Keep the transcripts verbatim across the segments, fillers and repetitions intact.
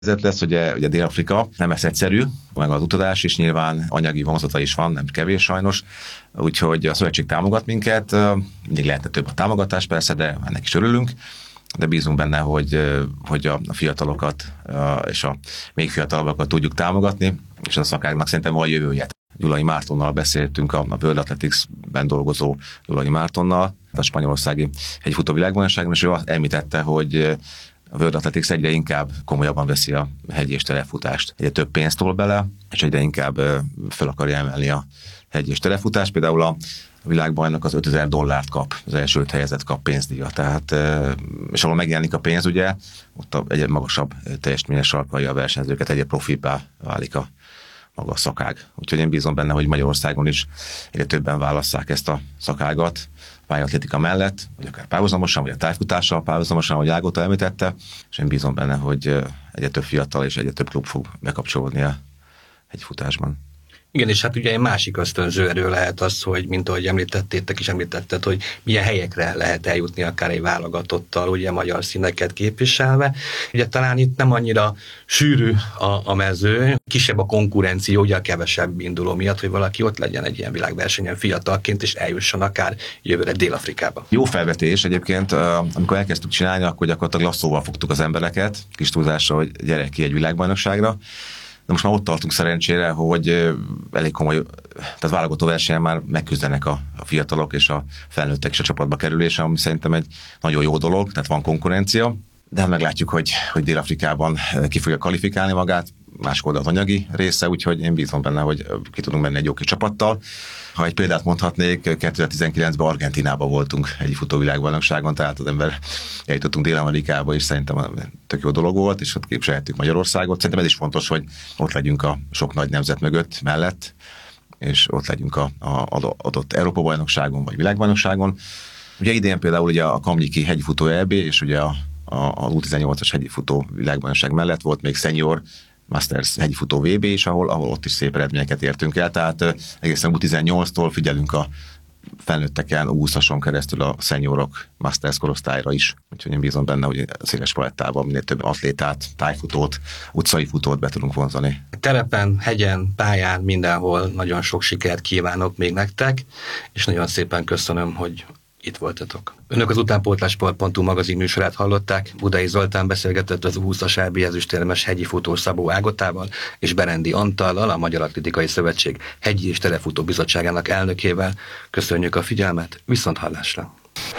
Ez lesz, ugye, ugye Dél-Afrika nem lesz egyszerű, meg az utazás is nyilván anyagi vonzata is van, nem kevés sajnos, úgyhogy a szövetség támogat minket, mindig lehetne több a támogatás persze, de ennek is örülünk, de bízunk benne, hogy, hogy a fiatalokat és a még fiatalabbakat tudjuk támogatni, és a szakágnak szerintem van jövője. Gyulai Mártonnal beszéltünk, a World Athletics-ben dolgozó Gyulai Mártonnal, a spanyolországi hegyfutó világbajnokságon, és ő azt említette, hogy a World Athletics egyre inkább komolyabban veszi a hegy és telefutást. Egyre több pénzt tol bele, és egyre inkább fel akarja emelni a hegy és telefutást. Például a világbajnok az ötezer dollárt kap, az első öt helyezett kap pénzdíjat. Tehát, és ahol megjelenik a pénz, ugye, ott egyre magasabb teljesítményes sarkalja a versenyzőket, egyre profibbá válik a maga a szakág. Úgyhogy én bízom benne, hogy Magyarországon is egyre többen válasszák ezt a szakágat pályaatlétika mellett, vagy akár párhuzamosan, vagy a tájfutással párhuzamosan, ahogy Ágota említette, és én bízom benne, hogy egyre több fiatal és egyre több klub fog bekapcsolódni a hegyfutásban. Igen, és hát ugye egy másik ösztönző erő lehet az, hogy mint ahogy említettétek is említetted, hogy milyen helyekre lehet eljutni akár egy válogatottal, ugye magyar színeket képviselve. Ugye talán itt nem annyira sűrű a, a mező, kisebb a konkurencia, ugye a kevesebb induló miatt, hogy valaki ott legyen egy ilyen világversenyen fiatalként, és eljusson akár jövőre Dél-Afrikába. Jó felvetés egyébként, amikor elkezdtük csinálni, akkor gyakorlatilag lasszóval fogtuk az embereket, kis túlzásra, hogy gyere ki egy világbajnokságra. De most már ott tartunk szerencsére, hogy elég komoly, tehát válogató versenyen már megküzdenek a, a fiatalok és a felnőttek is a csapatba kerülése, ami szerintem egy nagyon jó dolog, tehát van konkurencia, de meglátjuk, hogy, hogy Dél-Afrikában ki fogja kvalifikálni magát, máskor az anyagi része, úgyhogy én bízom benne, hogy ki tudunk menni egy jó kis csapattal. Ha egy példát mondhatnék, kétezer-tizenkilencben Argentínában voltunk egy futóvilágbajnokságon, tehát az ember eljutottunk Dél-Amerikába, és szerintem tök jó dolog volt, és ott képviselhettük Magyarországot. Szerintem ez is fontos, hogy ott legyünk a sok nagy nemzet mögött, mellett, és ott legyünk a, a adott Európa-bajnokságon, vagy világbajnokságon. Ugye idén például ugye a Kamnyiki hegyfutó é bé, és ugye a, a, az U tizennyolcas hegyfutó világbajnokság mellett volt még senior Masters hegyfutó vé bé is, ahol, ahol ott is szép eredményeket értünk el, tehát egészen U tizennyolctól figyelünk a felnőtteken, U húszason keresztül a seniorok Masters korosztályra is. Úgyhogy én bízom benne, hogy a széles palettában minél több atlétát, tájfutót, utcai futót be tudunk vonzani. Terepen, hegyen, pályán, mindenhol nagyon sok sikert kívánok még nektek, és nagyon szépen köszönöm, hogy itt voltatok. Önök az utánpótlás pont hu magazin műsorát hallották. Budai Zoltán beszélgetett az U húszas é bé ezüstérmes hegyi futó Szabó Ágotával és Berendi Antallal, a Magyar Atlétikai Szövetség hegyi és telefutó bizottságának elnökével. Köszönjük a figyelmet, viszont hallásra!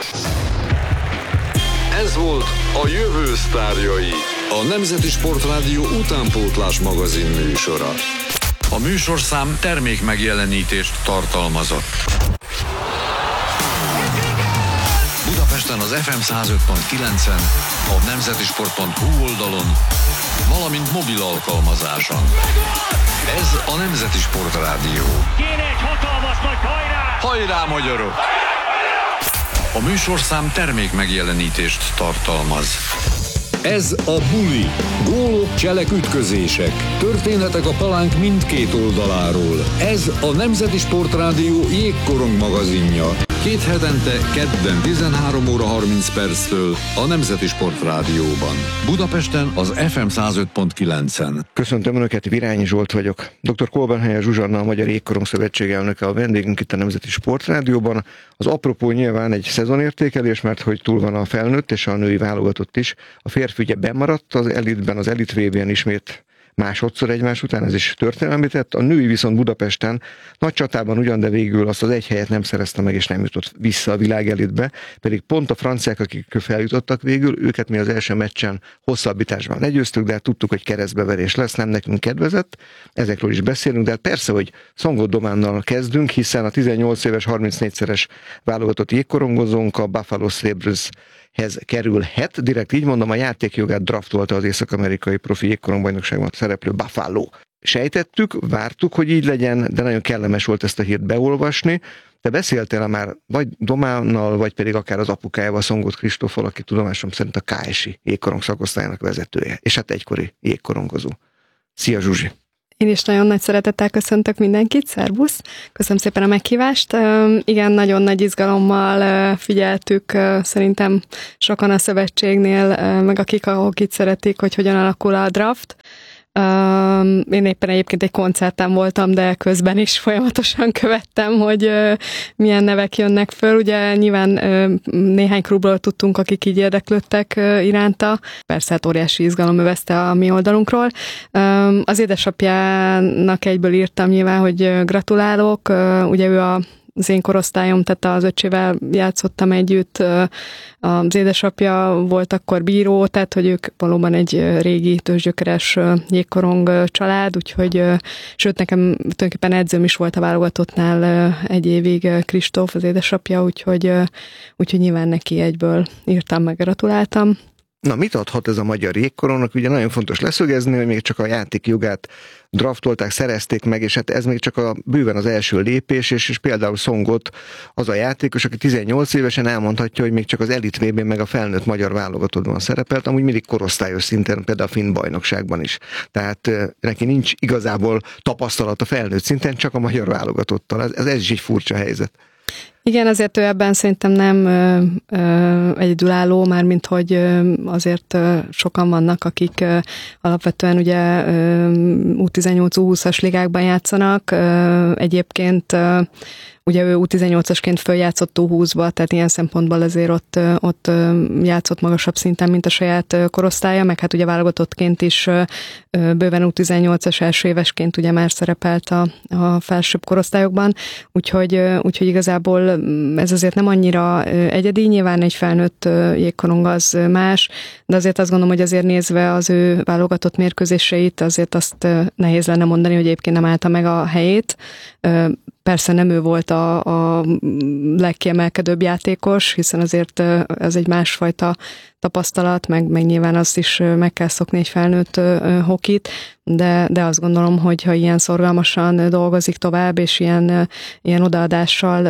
Ez volt a Jövő sztárjai, a Nemzeti Sportrádió utánpótlás magazin műsora. A műsorszám termék megjelenítést tartalmazott. Budapesten az ef em száz öt pont kilencen, a nemzetisport pont hu oldalon, valamint mobil alkalmazáson. Ez a Nemzeti Sportrádió. Kéne egy hatalmas nagy hajrá! Hajrá, magyarok! A műsorszám termék megjelenítést tartalmaz. Ez a Buli. Gólok, cselek, ütközések. Történetek a palánk mindkét oldaláról. Ez a Nemzeti Sportrádió jégkorong magazinja. Két hetente, kedden tizenhárom óra harminc perctől a Nemzeti Sportrádióban. Budapesten az ef em száz öt pont kilencen. Köszöntöm Önöket, Virányi Zsolt vagyok. dr. Kolbenhelyer Zsuzsanna, a Magyar Jégkorong Szövetség elnöke a vendégünk itt a Nemzeti Sportrádióban. Az apropó nyilván egy szezonértékelés, mert hogy túl van a felnőtt és a női válogatott is. A férfi ugye bemaradt az elitben, az elit vé bén ismét másodszor egymás után, ez is történelmi tett. A női viszont Budapesten nagy csatában ugyan, de végül azt az egy helyet nem szerezte meg, és nem jutott vissza a világelitbe, pedig pont a franciák, akik feljutottak végül, őket mi az első meccsen hosszabbításban legyőztük, de hát tudtuk, hogy keresztbeverés lesz, nem nekünk kedvezett. Ezekről is beszélünk, de hát persze, hogy Szongott Dománnal kezdünk, hiszen a tizennyolc éves, harmincnégyszeres válogatott jégkorongozónk a Buffalo Sabres hez kerülhet. Direkt így mondom, a játékjogát draftolta az észak-amerikai profi jégkorongbajnokságban szereplő Buffalo. Sejtettük, vártuk, hogy így legyen, de nagyon kellemes volt ezt a hírt beolvasni. Te beszéltél már vagy Dománnal, vagy pedig akár az apukájával, Szongott Kristóffal, aki tudomásom szerint a ká es i jégkorong szakosztályának vezetője, és hát egykori jégkorongozó. Szia, Zsuzsi! Én is nagyon nagy szeretettel köszöntök mindenkit, szervusz! Köszönöm szépen a meghívást. Igen, nagyon nagy izgalommal figyeltük szerintem sokan a szövetségnél, meg akik a hokit szeretik, hogy hogyan alakul a draft. Én éppen egyébként egy koncerten voltam, de közben is folyamatosan követtem, hogy milyen nevek jönnek föl. Ugye nyilván néhány klubról tudtunk, akik így érdeklődtek iránta. Persze hát óriási izgalom övezte a mi oldalunkról. Az édesapjának egyből írtam nyilván, hogy gratulálok. Ugye ő a az én korosztályom, tehát az öcsével játszottam együtt, az édesapja volt akkor bíró, tehát hogy ők valóban egy régi tőzsgyökeres jégkorong család, úgyhogy, sőt nekem tulajdonképpen edzőm is volt a válogatottnál egy évig, Kristóf, az édesapja, úgyhogy, úgyhogy nyilván neki egyből írtam, meg gratuláltam. Na, mit adhat ez a magyar jégkorongnak? Ugye nagyon fontos leszögezni, hogy még csak a játékjogát draftolták, szerezték meg, és hát ez még csak a bőven az első lépés, és, és például Songot az a játékos, aki tizennyolc évesen elmondhatja, hogy még csak az elit vé bén meg a felnőtt magyar válogatottban szerepelt, amúgy mindig korosztályos szinten, például a finn bajnokságban is. Tehát neki nincs igazából tapasztalat a felnőtt szinten, csak a magyar válogatottal. Ez, ez is egy furcsa helyzet. Igen, azért ő ebben szerintem nem ö, ö, egyedülálló, mármint hogy ö, azért ö, sokan vannak, akik ö, alapvetően ugye ö, U tizennyolc U húszas ligákban játszanak. Ö, egyébként ö, ugye ő U tizennyolcasként följátszott U húszba, tehát ilyen szempontból azért ott, ott játszott magasabb szinten, mint a saját korosztálya, meg hát ugye válogatottként is bőven U tizennyolcas első évesként ugye már szerepelt a, a felsőbb korosztályokban, úgyhogy, úgyhogy igazából ez azért nem annyira egyedi, nyilván egy felnőtt jégkorong az más, de azért azt gondolom, hogy azért nézve az ő válogatott mérkőzéseit, azért azt nehéz lenne mondani, hogy egyébként nem állta meg a helyét. Persze nem ő volt a, a legkiemelkedőbb játékos, hiszen azért ez egy másfajta tapasztalat, meg, meg nyilván azt is meg kell szokni egy felnőtt hokit, de, de azt gondolom, hogy ha ilyen szorgalmasan dolgozik tovább, és ilyen, ilyen odaadással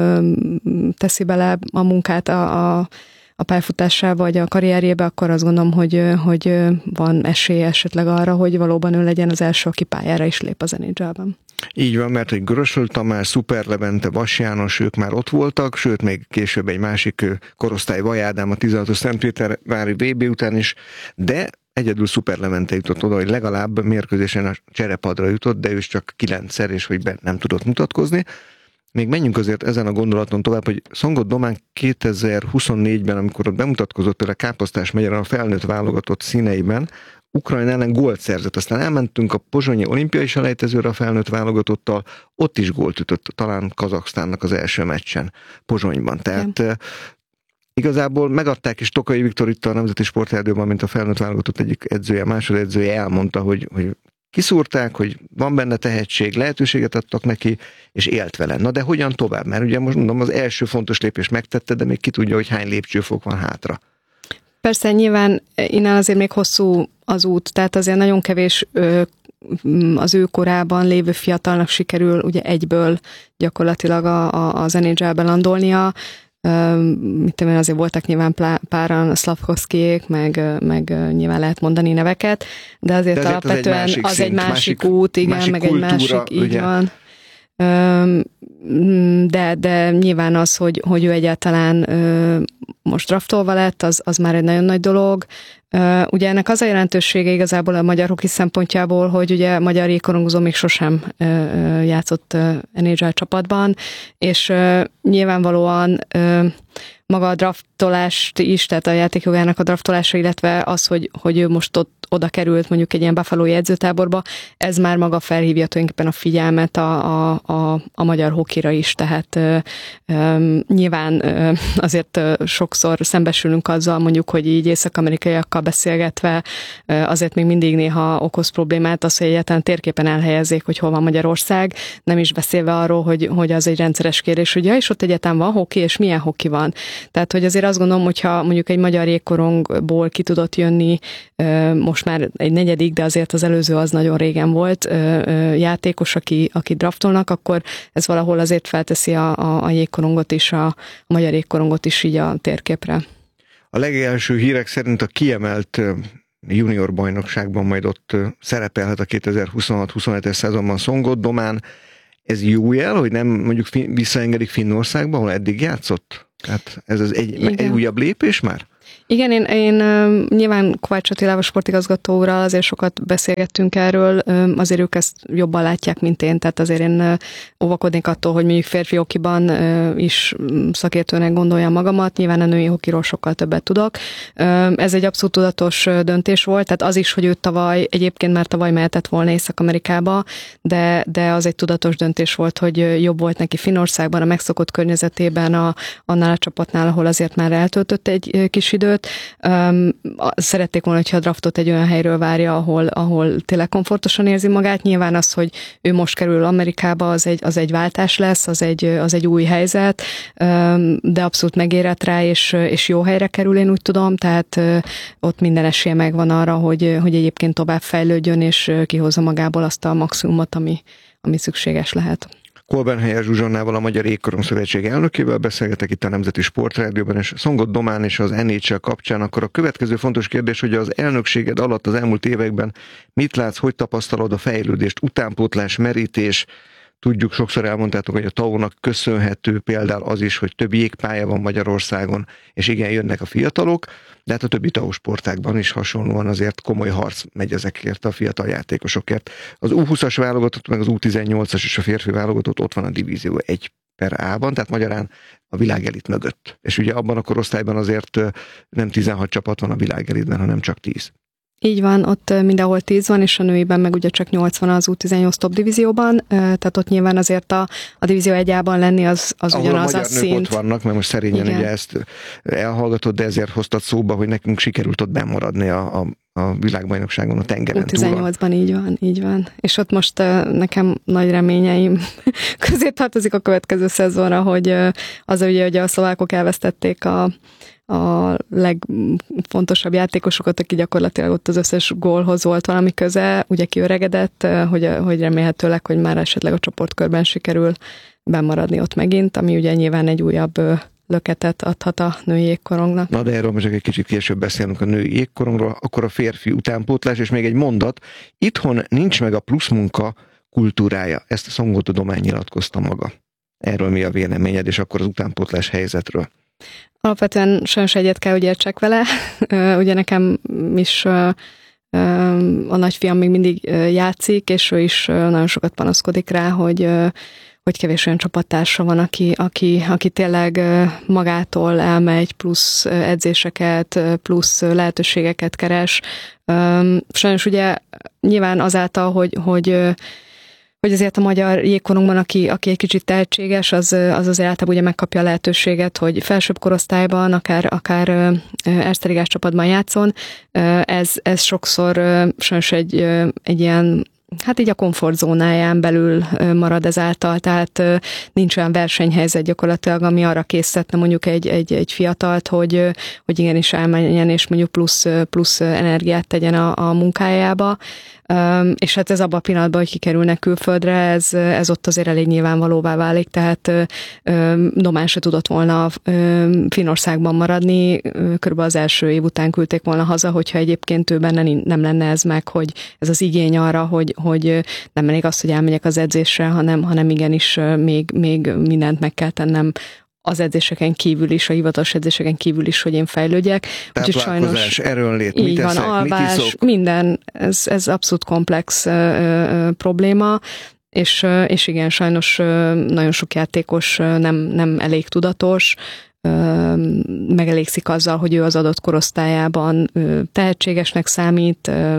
teszi bele a munkát a, a a pályafutásába, vagy a karrierjébe, akkor azt gondolom, hogy, hogy van esélye esetleg arra, hogy valóban ő legyen az első, aki pályára is lép az en há el-ben. Így van, mert hogy Grösöl Tamás, Szuper Levente, Vas János, ők már ott voltak, sőt, még később egy másik korosztály, Vaj Ádám a tizenhatos Szentpétervári vé bé után is, de egyedül Szuper Levente jutott oda, hogy legalább mérkőzésen a cserepadra jutott, de ő is csak kilencszer, és hogy be nem tudott mutatkozni. Még menjünk azért ezen a gondolaton tovább, hogy Songot Domán kétezer-huszonnégyben, amikor ott bemutatkozott például Káposztás megyeren a felnőtt válogatott színeiben, Ukrajna ellen gólt szerzett. Aztán elmentünk a pozsonyi olimpiai selejtezőre a felnőtt válogatottal, ott is gólt ütött, talán Kazaksztánnak az első meccsen Pozsonyban. Tehát ja. Igazából megadták is Tokai Viktor itt a Nemzeti Sportrádióban, mint a felnőtt válogatott egyik edzője, másodedzője elmondta, hogy, hogy kiszúrták, hogy van benne tehetség, lehetőséget adtak neki, és élt vele. Na de hogyan tovább? Mert ugye most mondom, az első fontos lépés megtette, de még ki tudja, hogy hány lépcsőfok van hátra. Persze, nyilván innen azért még hosszú az út, tehát azért nagyon kevés az ő korában lévő fiatalnak sikerül ugye egyből gyakorlatilag a, a, az en há el-be landolnia. Mit tudom én, azért voltak nyilván páran Szlavkovszkijék, meg, meg nyilván lehet mondani neveket, de azért, de azért alapvetően az egy másik, az szint, egy másik, másik út, igen, másik meg kultúra, egy másik, így ugye? Van. De, de nyilván az, hogy, hogy ő egyáltalán most draftolva lett, az, az már egy nagyon nagy dolog. Ugye ennek az a jelentősége igazából a magyar hoki szempontjából, hogy ugye magyar jégkorongozó még sosem játszott en há el csapatban, és nyilvánvalóan maga a draftolást is, tehát a játékjogának a draftolása, illetve az, hogy, hogy ő most ott oda került mondjuk egy ilyen buffalói edzőtáborba, ez már maga felhívja tulajdonképpen a figyelmet a, a, a, a magyar hokira is, tehát ö, ö, nyilván ö, azért ö, sokszor szembesülünk azzal mondjuk, hogy így észak-amerikaiakkal beszélgetve ö, azért még mindig néha okoz problémát az, hogy egyáltalán térképen elhelyezzék, hogy hol van Magyarország, nem is beszélve arról, hogy, hogy az egy rendszeres kérdés, hogy ja, és ott egyáltalán van hoki, és milyen hoki van. Tehát, hogy azért azt gondolom, hogyha mondjuk egy magyar jégkorongból ki tudott jönni most már egy negyedik, de azért az előző az nagyon régen volt játékos, aki, aki draftolnak, akkor ez valahol azért felteszi a, a, a jégkorongot is, a, a magyar jégkorongot is így a térképre. A legelső hírek szerint a kiemelt junior bajnokságban majd ott szerepelhet a kétezer-huszonhat huszonhetes szezonban Szongot Domán. Ez jó jel, hogy nem mondjuk visszaengedik Finnországba, ahol eddig játszott? Tehát ez az egy, egy újabb lépés már? Igen, én, én nyilván Kovács Attilával, sportigazgató úrral azért sokat beszélgettünk erről, azért ők ezt jobban látják, mint én, tehát azért én óvakodnék attól, hogy mondjuk férfi hokiban is szakértőnek gondoljam magamat, nyilván a női hokiról sokkal többet tudok. Ez egy abszolút tudatos döntés volt, tehát az is, hogy ő tavaly, egyébként már tavaly mehetett volna Észak-Amerikába, de, de az egy tudatos döntés volt, hogy jobb volt neki Finnországban, a megszokott környezetében, a, annál a csapatnál, ahol azért már eltöltött egy kis időt. Um, szerették volna, hogyha a draftot egy olyan helyről várja, ahol, ahol tényleg komfortosan érzi magát. Nyilván az, hogy ő most kerül Amerikába, az egy, az egy váltás lesz, az egy, az egy új helyzet, um, de abszolút megérett rá, és, és jó helyre kerül, én úgy tudom, tehát uh, ott minden esélye megvan arra, hogy, hogy egyébként tovább fejlődjön, és kihozza magából azt a maximumot, ami, ami szükséges lehet. Kolbenhelyer Zsuzsannával, a Magyar Jégkorong Szövetség elnökével beszélgetek itt a Nemzeti Sportrádióban, és Szongot Domán és az en há el kapcsán. Akkor a következő fontos kérdés, hogy az elnökséged alatt az elmúlt években mit látsz, hogy tapasztalod a fejlődést, utánpótlás, merítés? Tudjuk, sokszor elmondtátok, hogy a té á o-nak köszönhető például az is, hogy több jégpálya van Magyarországon, és igen, jönnek a fiatalok, de hát a többi té á o sportágban is hasonlóan azért komoly harc megy ezekért a fiatal játékosokért. Az U húszas válogatott, meg az U tizennyolcas és a férfi válogatott ott van a divízió egy per A-ban, tehát magyarán a világelit mögött. És ugye abban a korosztályban azért nem tizenhat csapat van a világelitben, hanem csak tíz. Így van, ott mindenhol tíz van, és a nőiben meg ugye csak nyolc van az U tizennyolc top divízióban, tehát ott nyilván azért a, a divízió egyában lenni az, az ahol ugyanaz a, a magyar nők szint. Ott vannak, mert most szerényen ugye ezt elhallgatod, de ezért hoztad szóba, hogy nekünk sikerült ott bennmaradni a, a, a világbajnokságon, a tengeren U tizennyolcban így van, így van. És ott most nekem nagy reményeim közé tartozik a következő szezonra, hogy az ugye, hogy a szlovákok elvesztették a a legfontosabb játékosokat, aki gyakorlatilag ott az összes gólhoz volt valami köze, ugye kiöregedett, hogy, hogy remélhetőleg, hogy már esetleg a csoportkörben sikerül bennmaradni ott megint, ami ugye nyilván egy újabb löketet adhat a női jégkorongnak. Na de erről most egy kicsit később beszélünk a női jégkorongról, akkor a férfi utánpótlás, és még egy mondat, itthon nincs meg a pluszmunka kultúrája, ezt a Szongot Domán nyilatkozta maga. Erről mi a véleményed, és akkor az utánpótlás helyzetről? Alapvetően sajnos egyet kell, hogy értsek vele. Ugye nekem is a nagyfiam még mindig játszik, és ő is nagyon sokat panaszkodik rá, hogy, hogy kevés olyan csapattársa van, aki, aki, aki tényleg magától elmegy, plusz edzéseket, plusz lehetőségeket keres. Sajnos ugye nyilván azáltal, hogy, hogy hogy azért a magyar jégkorongban, aki, aki egy kicsit tehetséges, az, az azért általában ugye megkapja a lehetőséget, hogy felsőbb korosztályban, akár, akár Erste ligás csapatban játszon. Ez, ez sokszor sajnos egy, egy ilyen, hát így a komfortzónáján belül marad ezáltal, tehát nincs olyan versenyhelyzet gyakorlatilag, ami arra készítette mondjuk egy, egy, egy fiatalt, hogy, hogy igenis elmenjen, és mondjuk plusz, plusz energiát tegyen a, a munkájába. Um, és hát ez abban a pillanatban, hogy kikerülnek külföldre, ez, ez ott azért elég nyilvánvalóvá válik, tehát um, Domán se tudott volna um, Finnországban maradni, körülbelül az első év után küldték volna haza, hogyha egyébként ő benne nem lenne ez meg, hogy ez az igény arra, hogy, hogy nem elég az, hogy elmegyek az edzésre, hanem, hanem igenis még, még mindent meg kell tennem az edzéseken kívül is, a hivatalos edzéseken kívül is, hogy én fejlődjek. Táplálkozás, erőnlét, mit van, eszek, alvás, mit iszok? Minden, ez, ez abszolút komplex ö, ö, probléma, és, ö, és igen, sajnos ö, nagyon sok játékos ö, nem, nem elég tudatos, ö, megelégszik azzal, hogy ő az adott korosztályában ö, tehetségesnek számít, ö,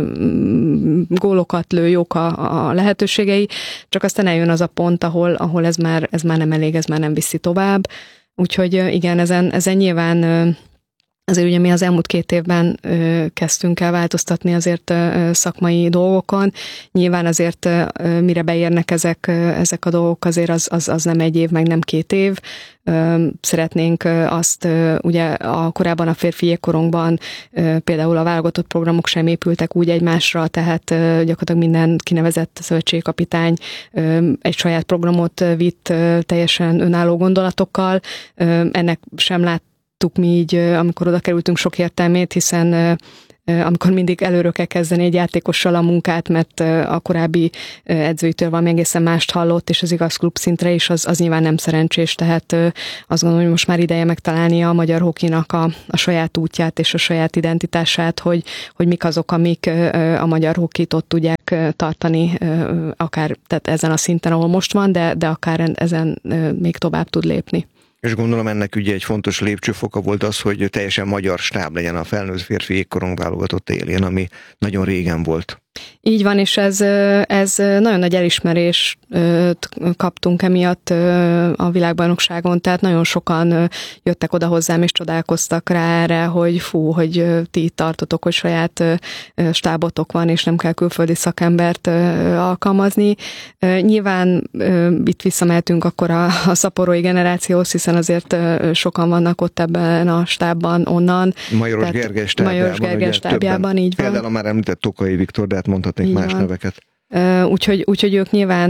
gólokat lő, jók a, a lehetőségei, csak aztán eljön az a pont, ahol, ahol ez, már, ez már nem elég, ez már nem viszi tovább. Úgyhogy igen, ezen, ezen nyilván azért ugye mi az elmúlt két évben kezdtünk el változtatni azért szakmai dolgokon. Nyilván azért mire beérnek ezek, ezek a dolgok, azért az, az, az nem egy év, meg nem két év. Szeretnénk azt, ugye a korábban a férfi jégkorongban például a válogatott programok sem épültek úgy egymásra, tehát gyakorlatilag minden kinevezett szövetségkapitány egy saját programot vitt teljesen önálló gondolatokkal. Ennek sem lát mi így, amikor oda kerültünk, sok értelmét, hiszen amikor mindig előről kell kezdeni egy játékossal a munkát, mert a korábbi edzőitől valami egészen mást hallott, és az igaz klub szintre is, az, az nyilván nem szerencsés, tehát azt gondolom, hogy most már ideje megtalálni a magyar hokinak a, a saját útját és a saját identitását, hogy, hogy mik azok, amik a magyar hokit ott tudják tartani, akár tehát ezen a szinten, ahol most van, de, de akár ezen még tovább tud lépni. És gondolom ennek ugye egy fontos lépcsőfoka volt az, hogy teljesen magyar stáb legyen a felnőtt férfi jégkorong válogatott élén, ami nagyon régen volt. Így van, és ez, ez nagyon nagy elismerést kaptunk emiatt a világbajnokságon, tehát nagyon sokan jöttek oda hozzám, és csodálkoztak rá erre, hogy fú, hogy ti itt tartotok, hogy saját stábotok van, és nem kell külföldi szakembert alkalmazni. Nyilván itt visszamehetünk akkor a, a szaporói generációhoz, hiszen azért sokan vannak ott ebben a stábban onnan. Majoros Gergely stábjában. Majoros Gergely stábjában, így van. Például már említett Tokai Viktor, de hát mondhatnék más van. neveket. Úgyhogy, úgyhogy ők nyilván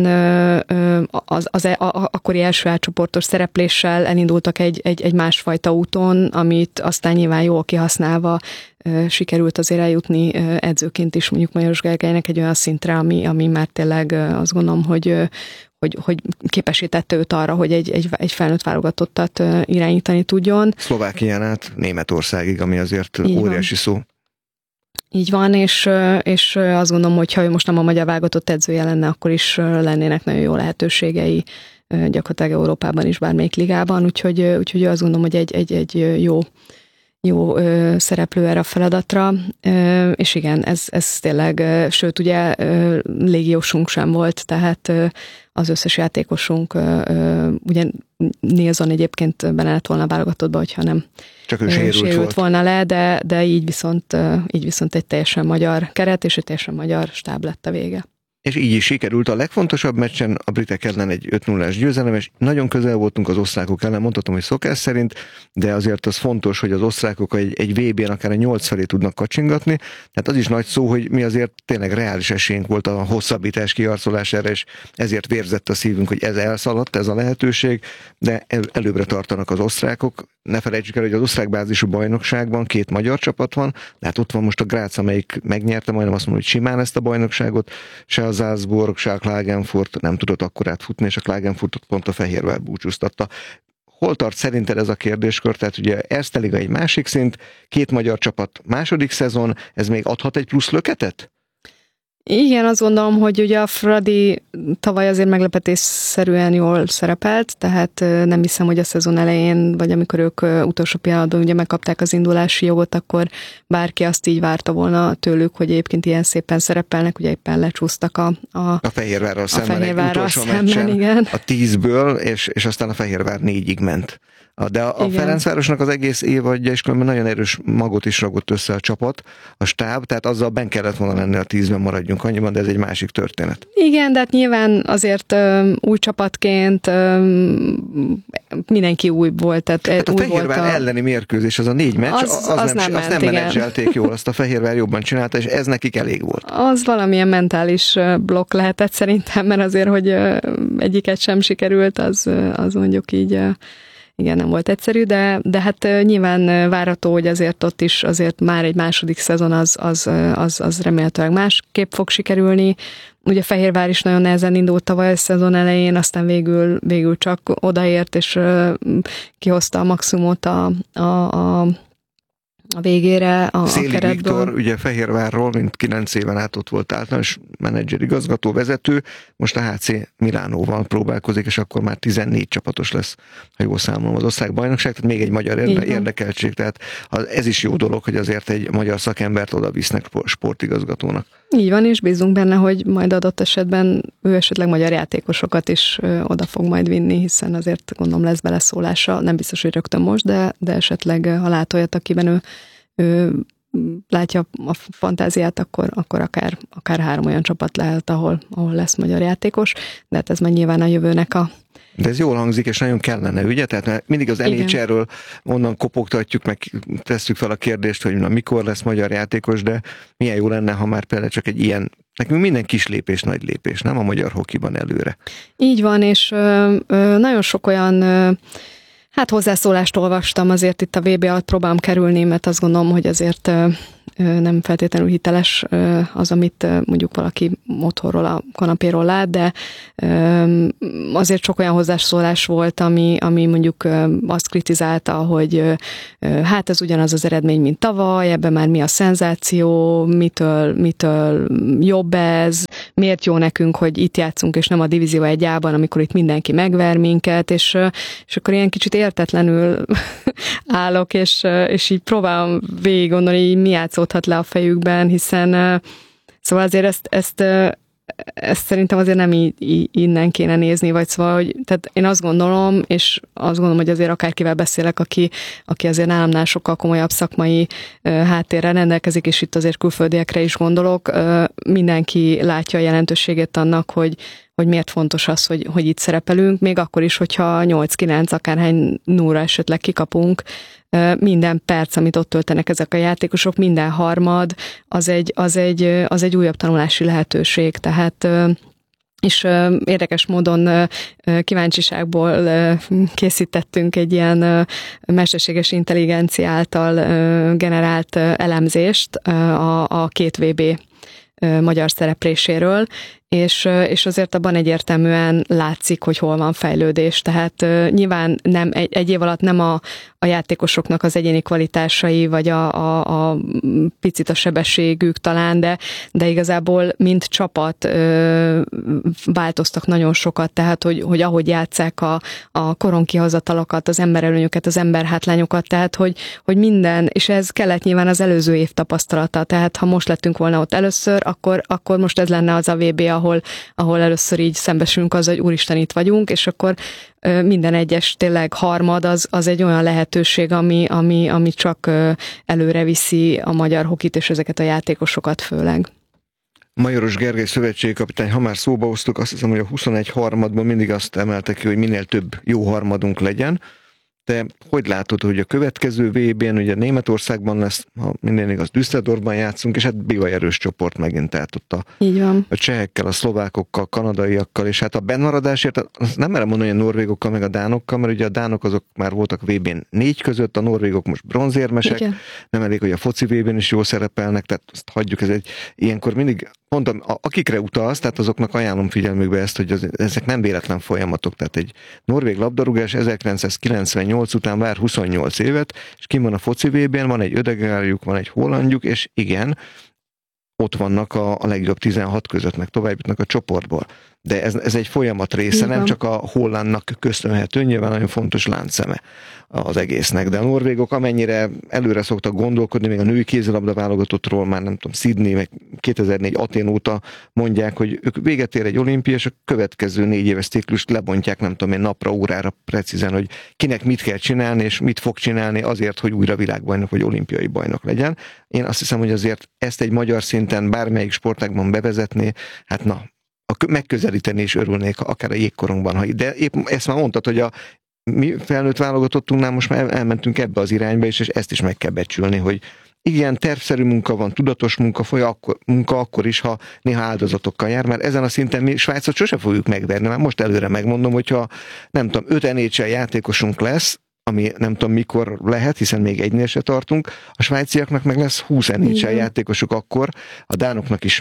az, az a, a, akkori első átcsoportos szerepléssel elindultak egy, egy, egy másfajta úton, amit aztán nyilván jól kihasználva sikerült azért eljutni edzőként is mondjuk Majoros Gergelynek egy olyan szintre, ami, ami már tényleg azt gondolom, hogy, hogy, hogy képesítette őt arra, hogy egy, egy, egy felnőtt válogatottat irányítani tudjon. Szlovákián át Németországig, ami azért így óriási van. szó. Így van, és, és azt gondolom, hogy ha ő most nem a magyar válogatott edzője lenne, akkor is lennének nagyon jó lehetőségei gyakorlatilag Európában is, bármelyik ligában, úgyhogy, úgyhogy azt gondolom, hogy egy, egy, egy jó, jó szereplő erre a feladatra, és igen, ez, ez tényleg, sőt ugye légiósunk sem volt, tehát az összes játékosunk, ugye Nilsson egyébként benne lett volna válogatottba, hogyha nem Csak ő sérült, sérült volt. volna le, de, de így, viszont, így viszont egy teljesen magyar keret, és egy teljesen magyar stáb lett a vége. És így is sikerült a legfontosabb meccsen a britek ellen egy öt nullás győzelem, és nagyon közel voltunk az osztrákok ellen, mondhatom, hogy szokás szerint, de azért az fontos, hogy az osztrákok egy, egy vé bén akár a nyolc felé tudnak kacsingatni, tehát az is nagy szó, hogy mi azért tényleg reális esélyünk volt a hosszabbítás kiharcolására, és ezért vérzett a szívünk, hogy ez elszaladt, ez a lehetőség, de el, előbbre tartanak az osztrákok. Ne felejtsük el, hogy az osztrák bázisú bajnokságban két magyar csapat van, de hát ott van most a Graz, amelyik megnyerte, majdnem azt mondom, hogy simán ezt a bajnokságot, se a Salzburg, se a Klagenfurt nem tudott akkorát futni, és a Klagenfurtot pont a Fehérvár búcsúztatta. Hol tart szerinted ez a kérdéskör? Tehát ugye Erste Liga egy másik szint, két magyar csapat második szezon, ez még adhat egy plusz löketet? Igen, azt gondolom, hogy ugye a Fradi tavaly azért meglepetésszerűen jól szerepelt, tehát nem hiszem, hogy a szezon elején, vagy amikor ők utolsó pillanatban ugye megkapták az indulási jogot, akkor bárki azt így várta volna tőlük, hogy egyébként ilyen szépen szerepelnek, ugye éppen lecsúsztak a... A, a Fehérvárral szemben, Fehérvárral egy utolsó szemben, meccsen, igen. a tízből, és, és aztán a Fehérvár négyig ment. De a igen. Ferencvárosnak az egész évadja is különben nagyon erős magot is ragott össze a csapat, a stáb, tehát azzal benn kellett volna lenni a tízben, maradjunk annyiban, de ez egy másik történet. Igen, de hát nyilván azért ö, új csapatként ö, mindenki új volt. Tehát hát a új Fehérvár volt a... elleni mérkőzés, az a négy meccs, az, az, az nem, nem, ment, azt nem menedzselték jól, azt a Fehérvár jobban csinálta, és ez nekik elég volt. Az valamilyen mentális blokk lehetett szerintem, mert azért, hogy egyiket sem sikerült, az, az mondjuk így... Igen, nem volt egyszerű, de, de hát nyilván várható, hogy azért ott is azért már egy második szezon az, az, az, az remélhetőleg másképp fog sikerülni. Ugye Fehérvár is nagyon nehezen indult tavaly a szezon elején, aztán végül, végül csak odaért, és kihozta a maximumot a, a, a a végére a, Szélig a keretből. Viktor, ugye Fehérvárról, mint kilenc éven át ott volt általános menedzser, igazgató, vezető, most a há cé Milánóval próbálkozik, és akkor már tizennégy csapatos lesz, ha jól számolom, az osztrák bajnokság, tehát még egy magyar érde, érdekeltség, tehát ez is jó dolog, hogy azért egy magyar szakembert oda visznek sportigazgatónak. Így van, és bízunk benne, hogy majd adott esetben ő esetleg magyar játékosokat is oda fog majd vinni, hiszen azért gondolom lesz beleszólása, nem biztos, hogy rögtön most, de, de esetleg ha lát olyat, akiben ő, ő látja a fantáziát, akkor, akkor akár, akár három olyan csapat lehet, ahol, ahol lesz magyar játékos, de hát ez már nyilván a jövőnek a De ez jól hangzik, és nagyon kellene, ugye? Tehát mindig az en há el-ről onnan kopogtatjuk, meg tesszük fel a kérdést, hogy na, mikor lesz magyar játékos, de milyen jó lenne, ha már például csak egy ilyen, nekünk minden kis lépés, nagy lépés, nem a magyar hokiban előre. Így van, és ö, ö, nagyon sok olyan ö, hát hozzászólást olvastam azért itt a vé bé alatt próbálom kerülni, mert azt gondolom, hogy azért nem feltétlenül hiteles az, amit mondjuk valaki otthonról, a kanapéról lát, de azért sok olyan hozzászólás volt, ami, ami mondjuk azt kritizálta, hogy hát ez ugyanaz az eredmény, mint tavaly, ebben már mi a szenzáció, mitől, mitől jobb ez, miért jó nekünk, hogy itt játszunk, és nem a Divízió egyában, amikor itt mindenki megver minket, és, és akkor ilyen kicsit értetlenül állok, és, és így próbálom végig gondolni, hogy mi játszódhat le a fejükben, hiszen szóval azért ezt, ezt, ezt szerintem azért nem így, így, innen kéne nézni, vagy szóval, hogy tehát én azt gondolom, és azt gondolom, hogy azért akárkivel beszélek, aki, aki azért nálamnál sokkal komolyabb szakmai háttérrel rendelkezik, és itt azért külföldiekre is gondolok, mindenki látja a jelentőségét annak, hogy hogy miért fontos az, hogy, hogy itt szerepelünk, még akkor is, hogyha nyolc-kilenc akárhány núra esetleg kikapunk, minden perc, amit ott töltenek ezek a játékosok, minden harmad, az egy, az egy, az egy újabb tanulási lehetőség, tehát és érdekes módon kíváncsiságból készítettünk egy ilyen mesterséges intelligencia által generált elemzést a, a két vé bé magyar szerepléséről, és, és azért abban egyértelműen látszik, hogy hol van fejlődés. Tehát uh, nyilván nem, egy, egy év alatt nem a, a játékosoknak az egyéni kvalitásai, vagy a, a, a picit a sebességük talán, de, de igazából mint csapat uh, változtak nagyon sokat, tehát hogy, hogy ahogy játsszák a, a koronkihozatalokat, az emberelőnyöket, az emberhátlányokat, tehát hogy, hogy minden, és ez kellett nyilván az előző év tapasztalata, tehát ha most lettünk volna ott először, akkor, akkor most ez lenne az a vé bé, ahol, ahol először így szembesülünk az, hogy úristen, itt vagyunk, és akkor ö, minden egyes tényleg harmad az, az egy olyan lehetőség, ami, ami, ami csak ö, előre viszi a magyar hokit, és ezeket a játékosokat főleg. Majoros Gergely szövetségkapitány, ha már szóba hoztuk, azt hiszem, hogy a huszonegy harmadban mindig azt emelte ki, hogy minél több jó harmadunk legyen. Te hogy látod, hogy a következő vé bén, ugye Németországban lesz, ha minden igaz, Düsseldorfban játszunk, és hát bivaj erős csoport megint, tehát ott a, Így van. a csehekkel, a szlovákokkal, kanadaiakkal, és hát a bennmaradásért, azt nem merem mondani, hogy a norvégokkal, meg a dánokkal, mert ugye a dánok azok már voltak vé bén négy között, a norvégok most bronzérmesek, igen. Nem elég, hogy a foci vé bén is jól szerepelnek, tehát azt hagyjuk, ez egy, ilyenkor mindig, mondtam, akikre utalsz, tehát azoknak ajánlom figyelmükbe ezt, hogy az, ezek nem véletlen folyamatok, tehát egy norvég labdarúgás ezerkilencszázkilencvennyolc után vár huszonnyolc évet, és kim van a foci vé bén, van egy Ödegárjuk, van egy hollandjuk, és igen, ott vannak a, a legjobb tizenhat között, meg tovább jutnak a csoportból. De ez, ez egy folyamat része, igen. Nem csak a hollandnak köszönhető, nyilván nagyon fontos láncszeme az egésznek. De a norvégok amennyire előre szoktak gondolkodni, még a női kézilabda válogatottról már nem tudom, Sydney, meg kétezer-négy Atén óta mondják, hogy ők véget ér egy olimpia, és a következő négy éves ciklust lebontják, nem tudom én, napra, órára precízen, hogy kinek mit kell csinálni, és mit fog csinálni azért, hogy újra világbajnok vagy olimpiai bajnok legyen. Én azt hiszem, hogy azért ezt egy magyar szinten bármelyik sportágban bevezetné, hát na, a megközelíteni is örülnék, akár a jégkorongban. Ha, de épp ezt már mondtad, hogy a mi felnőtt válogatottunknál most már elmentünk ebbe az irányba is, és ezt is meg kell becsülni, hogy igen, tervszerű munka van, tudatos munka, foly akkor, munka akkor is, ha néha áldozatokkal jár, mert ezen a szinten mi Svájcot sose fogjuk megverni, mert most előre megmondom, hogyha nem tudom, öt en há el játékosunk lesz, ami nem tudom mikor lehet, hiszen még egynél se tartunk, a svájciaknak meg lesz húsz en há el játékosuk akkor, a dánoknak is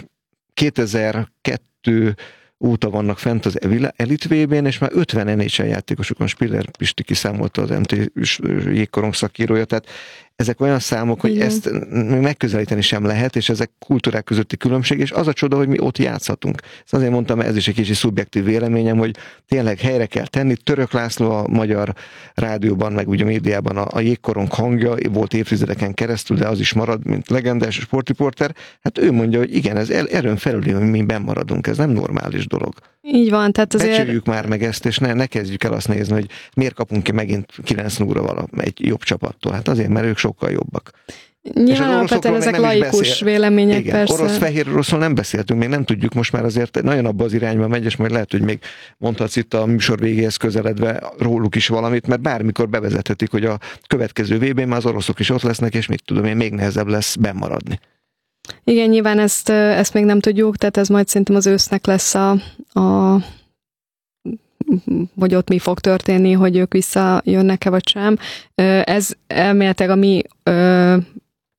kétezer-kettő óta vannak fent az Elite vé bén, és már ötven en há el játékosuk van, Spiller Pisti kiszámolta az em té jégkorong szakírója, tehát ezek olyan számok, hogy igen. Ezt megközelíteni sem lehet, és ezek kultúrák közötti különbség, és az a csoda, hogy mi ott játszhatunk. Ezt azért mondtam, ez is egy kicsi szubjektív véleményem, hogy tényleg helyre kell tenni. Török László a magyar rádióban, meg ugye a médiában a, a jégkorong hangja, volt évtizedeken keresztül, de az is marad, mint legendás sportriporter. Hát ő mondja, hogy igen, ez erőn felüli, hogy mi benn maradunk, ez nem normális dolog. Így van, tehát azért... Becsüljük már meg ezt, és ne, ne kezdjük el azt nézni, hogy miért kapunk ki megint kilenc nulla vala egy jobb csapattól. Hát azért, mert ők sokkal jobbak. Nyilván alapvetően ezek laikus vélemények, igen, persze. Orosz-fehér oroszról nem beszéltünk, még nem tudjuk, most már azért nagyon abba az irányba megy, és majd lehet, hogy még mondhatsz itt a műsor végéhez közeledve róluk is valamit, mert bármikor bevezethetik, hogy a következő vé bén már az oroszok is ott lesznek, és mit tudom én, még nehezebb lesz bennmaradni. Igen, nyilván ezt, ezt még nem tudjuk, tehát ez majd szerintem az ősznek lesz a, a vagy ott mi fog történni, hogy ők visszajönnek-e vagy sem. Ez elméletileg a mi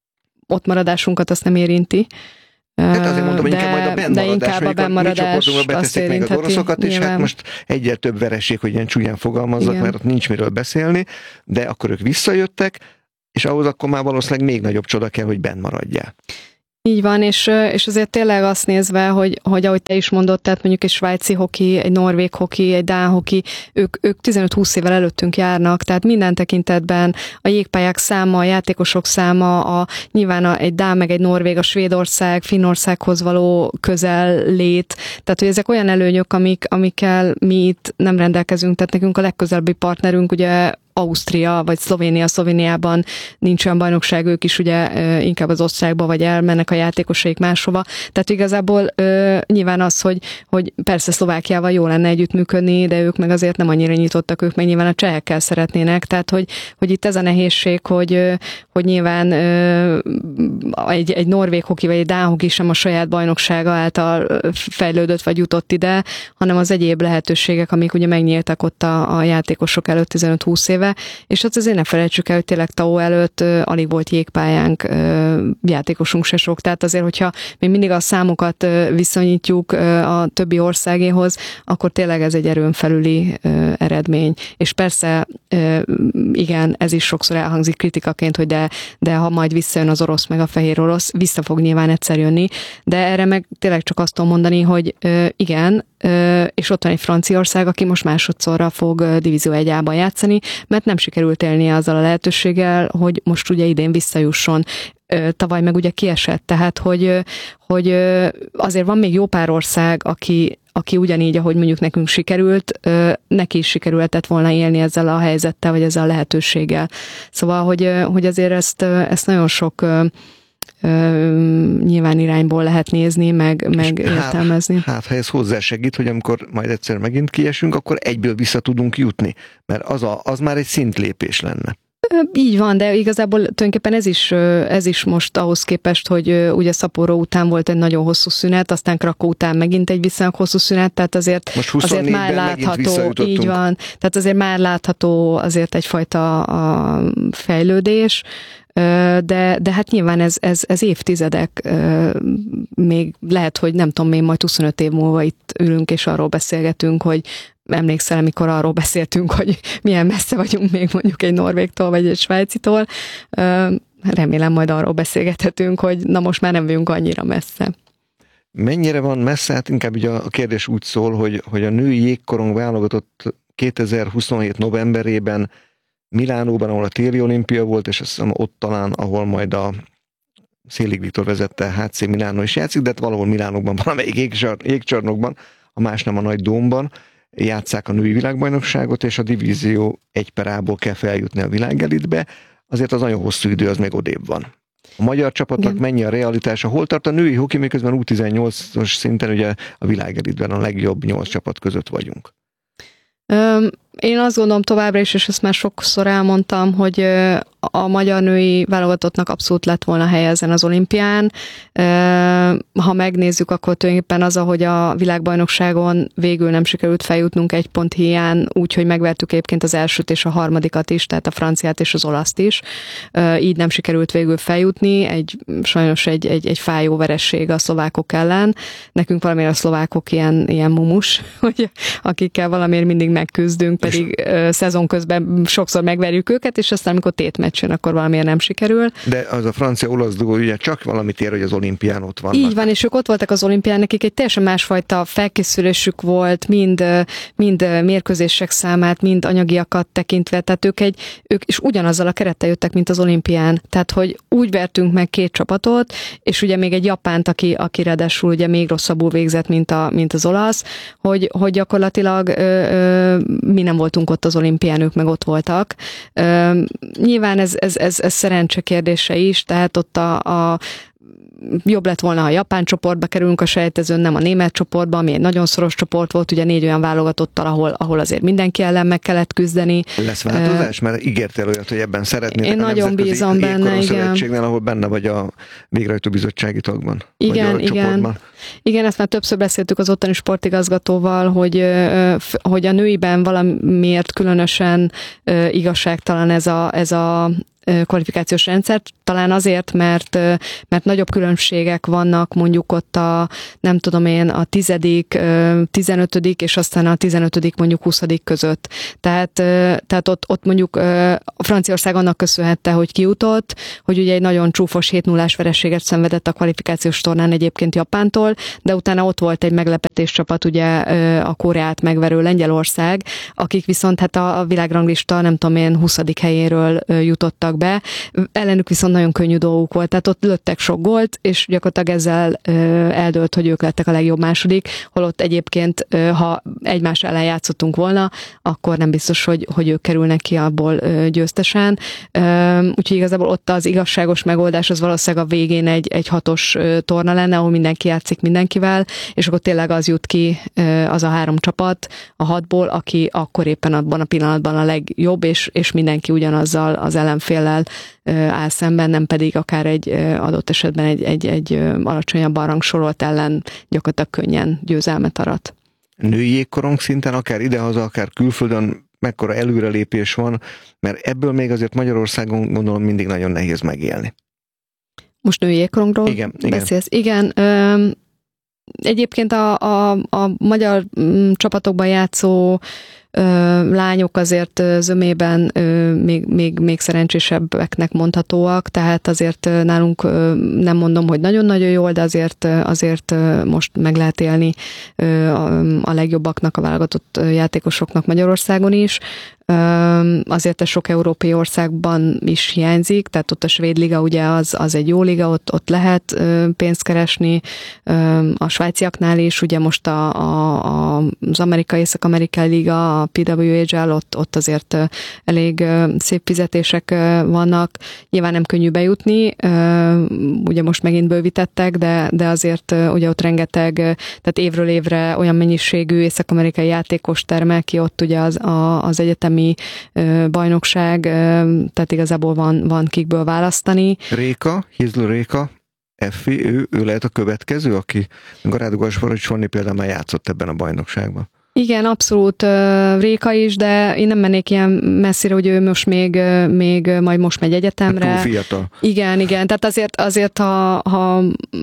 ott maradásunkat azt nem érinti. Hát azért mondom, hogy inkább majd a bennmaradás, inkább a bennmaradás azt beteszik meg az oroszokat, és nyilván. hát most egyel több vereség, hogy ilyen csúnyán fogalmazzak, igen. Mert ott nincs miről beszélni, de akkor ők visszajöttek, és ahhoz akkor már valószínűleg még nagyobb csoda kell, hogy benn maradjál. Így van, és, és azért tényleg azt nézve, hogy, hogy ahogy te is mondod, tehát mondjuk egy svájci hoki, egy norvég hoki, egy dán hoki, ők, ők tizenöt-húsz évvel előttünk járnak, tehát minden tekintetben a jégpályák száma, a játékosok száma, a, nyilván a, egy dán meg egy norvég, a Svédország, Finnországhoz való közel lét, tehát hogy ezek olyan előnyök, amik, amikkel mi itt nem rendelkezünk, tehát nekünk a legközelebbi partnerünk ugye Ausztria, vagy Szlovénia, Szlovéniában nincs olyan bajnokság, ők is ugye inkább az osztrákba, vagy elmennek a játékosaik máshova. Tehát igazából nyilván az, hogy, hogy persze Szlovákiával jó lenne együttműködni, de ők meg azért nem annyira nyitottak, ők meg nyilván a csehekkel szeretnének. Tehát, hogy, hogy itt ez a nehézség, hogy, hogy nyilván egy, egy norvég hoki, vagy egy dán hoki sem a saját bajnoksága által fejlődött, vagy jutott ide, hanem az egyéb lehetőségek, amik ugye megnyíltak ott a, a játékosok előtt tizenöt-húsz éve, és hát azért ne felejtsük el, hogy tényleg Tao előtt uh, alig volt jégpályánk, uh, játékosunk se sok, tehát azért, hogyha még mindig a számokat uh, viszonyítjuk uh, a többi országéhoz, akkor tényleg ez egy erőn felüli uh, eredmény. És persze, uh, igen, ez is sokszor elhangzik kritikaként, hogy de, de ha majd visszajön az orosz meg a fehér orosz, vissza fog nyilván egyszer jönni, de erre meg tényleg csak azt tudom mondani, hogy uh, igen, és ott van egy Franciaország, aki most másodszorra fog Divízió egy A-ban játszani, mert nem sikerült élnie azzal a lehetőséggel, hogy most ugye idén visszajusson. Tavaly meg ugye kiesett, tehát hogy, hogy azért van még jó pár ország, aki, aki ugyanígy, ahogy mondjuk nekünk sikerült, neki is sikerülhetett volna élni ezzel a helyzettel, vagy ezzel a lehetőséggel. Szóval, hogy, hogy azért ezt, ezt nagyon sok nyilván irányból lehet nézni, meg, meg értelmezni. Hát, hát, ha ez hozzásegít, hogy amikor majd egyszer megint kiesünk, akkor egyből vissza tudunk jutni, mert az, a, az már egy szintlépés lenne. Így van, de igazából tulajdonképpen ez is, ez is most ahhoz képest, hogy ugye Sapporo után volt egy nagyon hosszú szünet, aztán Krakow után megint egy viszonylag hosszú szünet, tehát azért, azért már látható, így van, tehát azért már látható azért egyfajta a fejlődés, de, de hát nyilván ez, ez, ez évtizedek, még lehet, hogy nem tudom, még majd huszonöt év múlva itt ülünk és arról beszélgetünk, hogy emlékszel, amikor arról beszéltünk, hogy milyen messze vagyunk még mondjuk egy norvégtól, vagy egy svájcitól. Remélem majd arról beszélgethetünk, hogy na most már nem vagyunk annyira messze. Mennyire van messze? Hát inkább ugye a kérdés úgy szól, hogy, hogy a női jégkorong válogatott kétezer-huszonhét novemberében Milánóban, ahol a téli olimpia volt, és azt hiszem ott talán, ahol majd a Szélig Viktor vezette há cé Milánó is játszik, de valahol Milánóban, valamelyik jégcsar, jégcsarnokban, a más nem a nagy dómban, játsszák a női világbajnokságot, és a divízió egy per A-ból kell feljutni a világelitbe, azért az nagyon hosszú idő, az még odébb van. A magyar csapatnak igen. Mennyi a realitása? Hol tart a női hoki, miközben U tizennyolcas szinten ugye a világelitben a legjobb nyolc csapat között vagyunk? Um, én azt gondolom továbbra is, és ezt már sokszor elmondtam, hogy a magyar női válogatottnak abszolút lett volna helye ezen az olimpián. Ha megnézzük, akkor tulajdonképpen az, ahogy a világbajnokságon végül nem sikerült feljutnunk egy pont hiány, úgyhogy megvertük egyébként az elsőt és a harmadikat is, tehát a franciát és az olaszt is. Így nem sikerült végül feljutni, egy, sajnos egy, egy, egy fájó veresség a szlovákok ellen. Nekünk valamiért a szlovákok ilyen, ilyen mumus, hogy akikkel valamiért mindig megküzdünk, pedig és szezon közben sokszor megverjük őket, és aztán amikor tétmeccsen, akkor valamiért nem sikerül. De az a francia-olasz dugó ugye csak valamit ér, hogy az olimpián ott vannak. Így van, és ők ott voltak az olimpián, nekik egy teljesen másfajta felkészülésük volt, mind, mind mérkőzések számát, mind anyagiakat tekintve, tehát ők, egy, ők is ugyanazzal a kerettel jöttek, mint az olimpián. Tehát, hogy úgy vertünk meg két csapatot, és ugye még egy japánt, aki, aki ráadásul ugye még rosszabbul végzett, mint, a, mint az olasz, hogy, hogy gyakorlatilag ö, ö, mi nem voltunk ott az olimpián, ők meg ott voltak. Ö, nyilván ez, ez, ez, ez szerencse kérdése is, tehát ott a, a jobb lett volna, ha a japán csoportba kerülünk a selejtezőn, nem a német csoportba, ami egy nagyon szoros csoport volt, ugye négy olyan válogatottal, ahol, ahol azért mindenki ellen meg kellett küzdeni. Lesz változás? Mert ígértél olyat, hogy ebben szeretnétek. Én nagyon bízom benne, igen. Szövetségnél, ahol benne vagy a végrehajtó bizottsági tagban. Igen, igen. Igen, ezt már többször beszéltük az ottani sportigazgatóval, hogy, hogy a nőiben valamiért különösen igazságtalan ez a, ez a kvalifikációs rendszert, talán azért, mert, mert nagyobb különbségek vannak mondjuk ott a, nem tudom én, a tizedik, tizenötödik és aztán a tizenötödik mondjuk huszadik között. Tehát, tehát ott, ott mondjuk a Franciaország annak köszönhette, hogy kijutott, hogy ugye egy nagyon csúfos hét nullás vereséget szenvedett a kvalifikációs tornán egyébként Japántól, de utána ott volt egy meglepetés csapat, ugye a Koreát megverő Lengyelország, akik viszont hát a világranglista nem tudom én huszadik helyéről jutottak be. Ellenük viszont nagyon könnyű dolguk volt, tehát ott lőttek sok gólt, és gyakorlatilag ezzel eldőlt, hogy ők lettek a legjobb második, holott egyébként, ha egymás ellen játszottunk volna, akkor nem biztos, hogy, hogy ők kerülnek ki abból győztesen. Úgyhogy igazából ott az igazságos megoldás az valószínűleg a végén egy, egy hatos torna lenne, ahol mindenki játszik mindenkivel, és akkor tényleg az jut ki, az a három csapat a hatból, aki akkor éppen abban a pillanatban a legjobb, és, és mindenki ugyanazzal az ellenféllel áll szemben, nem pedig akár egy adott esetben egy, egy, egy alacsonyabban rangsorolt ellen gyakorlatilag könnyen győzelmet arat. Női jégkorong szinten, akár idehaza, akár külföldön mekkora előrelépés van, mert ebből még azért Magyarországon gondolom mindig nagyon nehéz megélni. Most női jégkorongról igen, beszélsz? Igen. igen egyébként a, a, a magyar csapatokban játszó lányok azért zömében még, még, még szerencsésebbeknek mondhatóak, tehát azért nálunk nem mondom, hogy nagyon-nagyon jól, de azért, azért most meg lehet élni a legjobbaknak, a válogatott játékosoknak Magyarországon is. Azért ez sok európai országban is hiányzik, tehát ott a svéd liga ugye az, az egy jó liga, ott, ott lehet pénzt keresni, a svájciaknál is, ugye most a, a, az amerikai, észak-amerikai liga, a pé dupla vé há el, ott, ott azért elég szép fizetések vannak, nyilván nem könnyű bejutni, ugye most megint bővítettek, de, de azért ugye ott rengeteg, tehát évről évre olyan mennyiségű észak-amerikai játékos termel ki, ott ugye az, a, az egyetem bajnokság, tehát igazából van, van kikből választani. Réka, Hizlő Réka, Effi, ő, ő lehet a következő, aki Garád Gasparics például már játszott ebben a bajnokságban. Igen, abszolút Réka is, de én nem mennék ilyen messzire, hogy ő most még, még majd most megy egyetemre. Hát túl fiatal. Igen, igen, tehát azért, azért ha, ha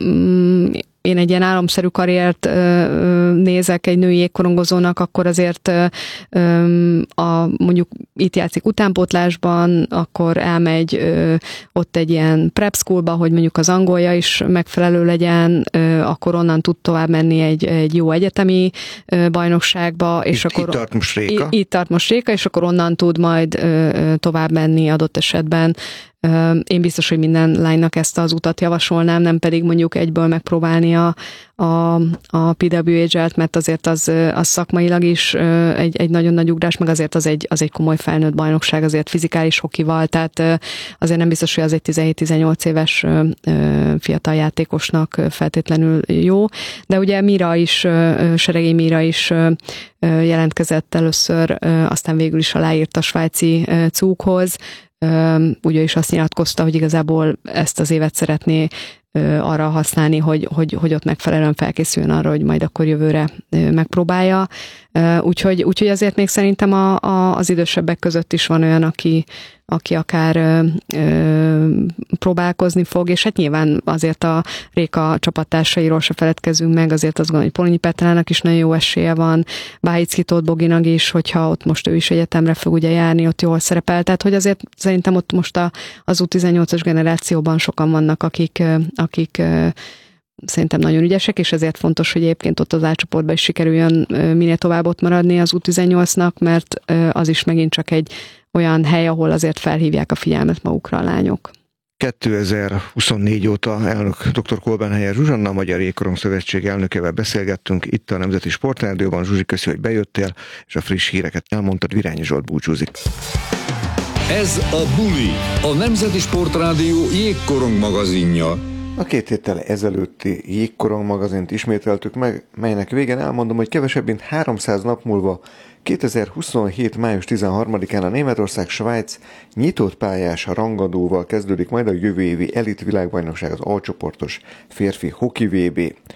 én egy ilyen álomszerű karriert nézek egy női jégkorongozónak, akkor azért a, mondjuk itt játszik utánpótlásban, akkor elmegy ott egy ilyen prep schoolba, hogy mondjuk az angolja is megfelelő legyen, akkor onnan tud tovább menni egy, egy jó egyetemi bajnokságba, és itt, akkor itt tart most Réka. Itt, itt tart most Réka, és akkor onnan tud majd tovább menni adott esetben. Én biztos, hogy minden lánynak ezt az utat javasolnám, nem pedig mondjuk egyből megpróbálni a, a, a pé dupla vé há el-t, mert azért az, az szakmailag is egy, egy nagyon nagy ugrás, meg azért az egy, az egy komoly felnőtt bajnokság, azért fizikális hokival, tehát azért nem biztos, hogy az egy tizenhét-tizennyolc éves fiatal játékosnak feltétlenül jó, de ugye Mira is, Seregély Mira is jelentkezett először, aztán végül is aláírt a svájci cúghoz. Ugye is azt nyilatkozta, hogy igazából ezt az évet szeretné arra használni, hogy, hogy, hogy ott megfelelően felkészüljön arra, hogy majd akkor jövőre megpróbálja. Úgyhogy, úgyhogy azért még szerintem a, a, az idősebbek között is van olyan, aki, aki akár ö, ö, próbálkozni fog, és hát nyilván azért a Réka csapattársairól se feledkezzünk meg, azért azt gondolom, hogy Polonyi Petrának is nagyon jó esélye van, Bájicki Tóth Boginak is, hogyha ott most ő is egyetemre fog ugye járni, ott jól szerepel, tehát hogy azért szerintem ott most a, az U tizennyolcas generációban sokan vannak, akik, akik szerintem nagyon ügyesek, és ezért fontos, hogy egyébként ott az A-csoportban is sikerüljön minél tovább ott maradni az U tizennyolcnak, mert az is megint csak egy olyan hely, ahol azért felhívják a figyelmet magukra a lányok. kétezer-huszonnégy óta elnök dr. Kolbenhelyer Zsuzsanna, a Magyar Jégkorong Szövetség elnökével beszélgettünk itt a Nemzeti Sportrádióban. Zsuzsi, köszi, hogy bejöttél, és a friss híreket elmondtad. Virányi Zsolt búcsúzik. Ez a Buli, a Nemzeti Sportrádió jégkorong magazinja. A két héttel ezelőtti Jégkorong magazint ismételtük meg, melynek végén elmondom, hogy kevesebb mint háromszáz nap múlva, kétezer-huszonhét. május tizenharmadikán a Németország-Svájc nyitott pályás rangadóval kezdődik majd a jövő évi elit világbajnokság, az A-csoportos férfi hoki vé bé.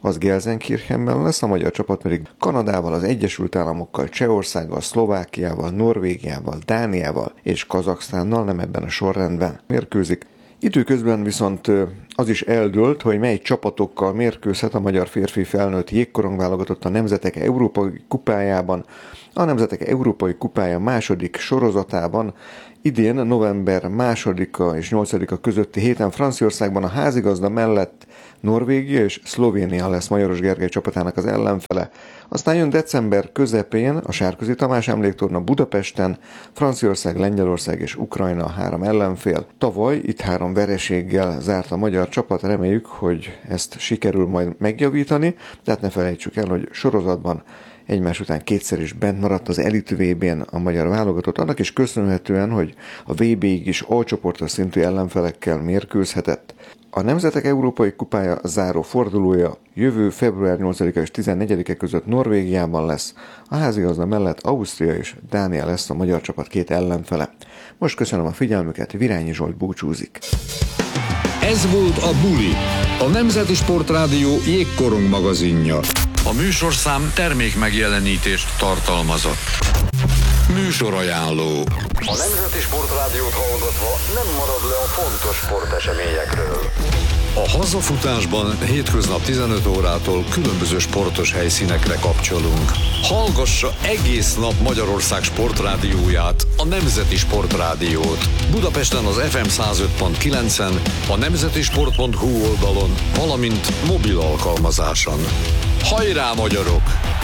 az Gelsenkirchenben lesz, a magyar csapat pedig Kanadával, az Egyesült Államokkal, Csehországgal, Szlovákiával, Norvégiával, Dániával és Kazaksztánnal, nem ebben a sorrendben mérkőzik. Időközben viszont az is eldőlt, hogy mely csapatokkal mérkőzhet a magyar férfi felnőtt jégkorong válogatott a Nemzetek Európai Kupájában. A Nemzetek Európai Kupája második sorozatában idén november másodika és nyolcadika közötti héten Franciaországban a házigazda mellett Norvégia és Szlovénia lesz Majoros Gergely csapatának az ellenfele. Aztán jön december közepén a Sárközi Tamás emléktorna Budapesten, Franciaország, Lengyelország és Ukrajna a három ellenfél. Tavaly itt három vereséggel zárt a magyar csapat, reméljük, hogy ezt sikerül majd megjavítani, tehát ne felejtsük el, hogy sorozatban egymás után kétszer is bent maradt az Elite vé bén a magyar válogatott, annak is köszönhetően, hogy a vé béig is alcsoportos szintű ellenfelekkel mérkőzhetett. A Nemzetek Európai Kupája záró fordulója jövő február nyolcadika és tizennegyedike között Norvégiában lesz, a házigazda mellett Ausztria és Dánia lesz a magyar csapat két ellenfele. Most köszönöm a figyelmüket, Virányi Zsolt búcsúzik. Ez volt a Buli, a Nemzeti Sportrádió jégkorong magazinja. A műsorszám termékmegjelenítést tartalmazott. Műsorajánló. A Nemzeti Sportrádiót hallgatva nem marad le a fontos sporteseményekről. A hazafutásban hétköznap tizenöt órától különböző sportos helyszínekre kapcsolunk. Hallgassa egész nap Magyarország sportrádióját, a Nemzeti Sportrádiót. Budapesten az ef em száz öt pont kilencen, a nemzetisport pont hu oldalon, valamint mobil alkalmazáson. Hajrá, magyarok!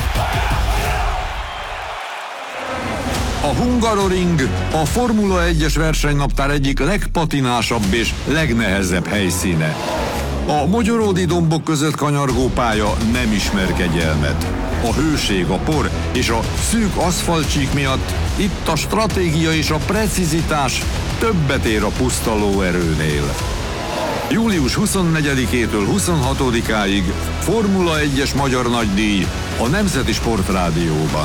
A Hungaroring a Formula egyes versenynaptár egyik legpatinásabb és legnehezebb helyszíne. A mogyoródi dombok között kanyargó pálya nem ismer kegyelmet. A hőség, a por és a szűk aszfaltcsík miatt itt a stratégia és a precizitás többet ér a puszta lóerőnél. július huszonnegyedikétől huszonhatodikáig Formula egyes magyar nagydíj a Nemzeti Sportrádióban.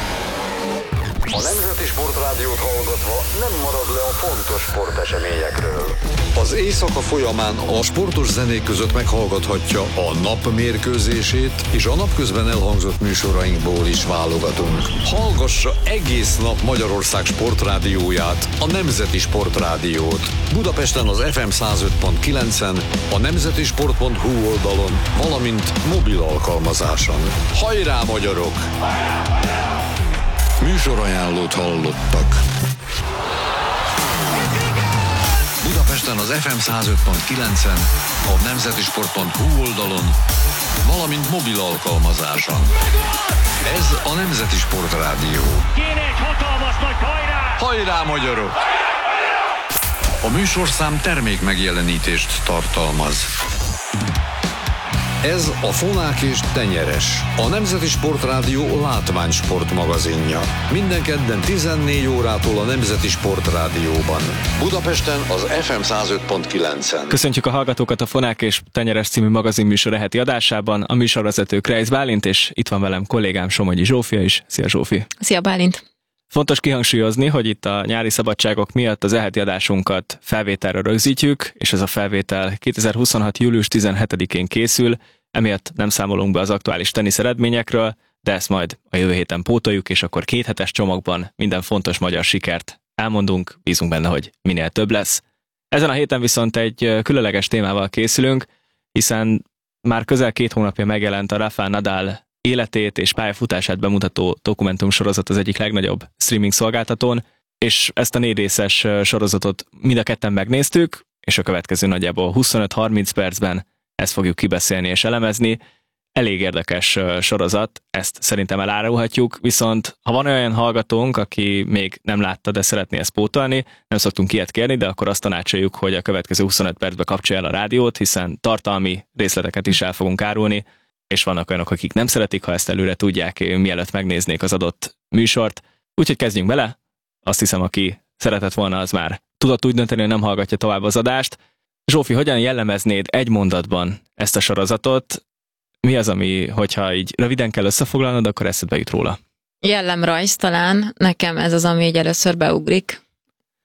A Nemzeti Sportrádiót hallgatva nem marad le a fontos sporteseményekről. Az éjszaka folyamán a sportos zenék között meghallgathatja a nap mérkőzését, és a napközben elhangzott műsorainkból is válogatunk. Hallgassa egész nap Magyarország sportrádióját, a Nemzeti Sportrádiót. Budapesten az ef em száz öt pont kilencen, a nemzetisport pont hu oldalon, valamint mobil alkalmazáson. Hajrá, magyarok! Műsorajánlót hallottak. Budapesten az ef em száz öt pont kilencen, a nemzetisport pont hu oldalon, valamint mobil alkalmazáson. Ez a Nemzeti Sportrádió. Kéne egy hatalmas nagy hajrá! Hajrá, magyarok! A műsorszám termékmegjelenítést tartalmaz. Ez a Fonák és Tenyeres, a Nemzeti Sportrádió látványsport magazinja. Minden kedden tizennégy órától a Nemzeti Sportrádióban. Budapesten az ef em száz öt pont kilencen. Köszöntjük a hallgatókat a Fonák és Tenyeres című magazinműsor heti adásában. A műsorvezető Kreisz Bálint, és itt van velem kollégám Somogyi Zsófia is. Szia, Zsófi! Szia, Bálint! Fontos kihangsúlyozni, hogy itt a nyári szabadságok miatt az eheti adásunkat felvételre rögzítjük, és ez a felvétel kétezer-huszonhat. július tizenhetedikén készül, emiatt nem számolunk be az aktuális tenisz eredményekről, de ezt majd a jövő héten pótoljuk, és akkor kéthetes csomagban minden fontos magyar sikert elmondunk, bízunk benne, hogy minél több lesz. Ezen a héten viszont egy különleges témával készülünk, hiszen már közel két hónapja megjelent a Rafael Nadal életét és pályafutását bemutató dokumentumsorozat az egyik legnagyobb streaming szolgáltatón, és ezt a négy részes sorozatot mind a ketten megnéztük, és a következő nagyjából huszonöt-harminc percben ezt fogjuk kibeszélni és elemezni. Elég érdekes sorozat, ezt szerintem elárulhatjuk, viszont ha van olyan hallgatónk, aki még nem látta, de szeretné ezt pótolni, nem szoktunk ilyet kérni, de akkor azt tanácsoljuk, hogy a következő huszonöt percben kapcsolja el a rádiót, hiszen tartalmi részleteket is el fogunk árulni, és vannak olyanok, akik nem szeretik, ha ezt előre tudják, mielőtt megnéznék az adott műsort. Úgyhogy kezdjünk bele. Azt hiszem, aki szeretett volna, az már tudott úgy dönteni, hogy nem hallgatja tovább az adást. Zsófi, hogyan jellemeznéd egy mondatban ezt a sorozatot? Mi az, ami, hogyha így röviden kell összefoglalnod, akkor eszedbe jut róla? Jellemrajz talán. Nekem ez az, ami így először beugrik.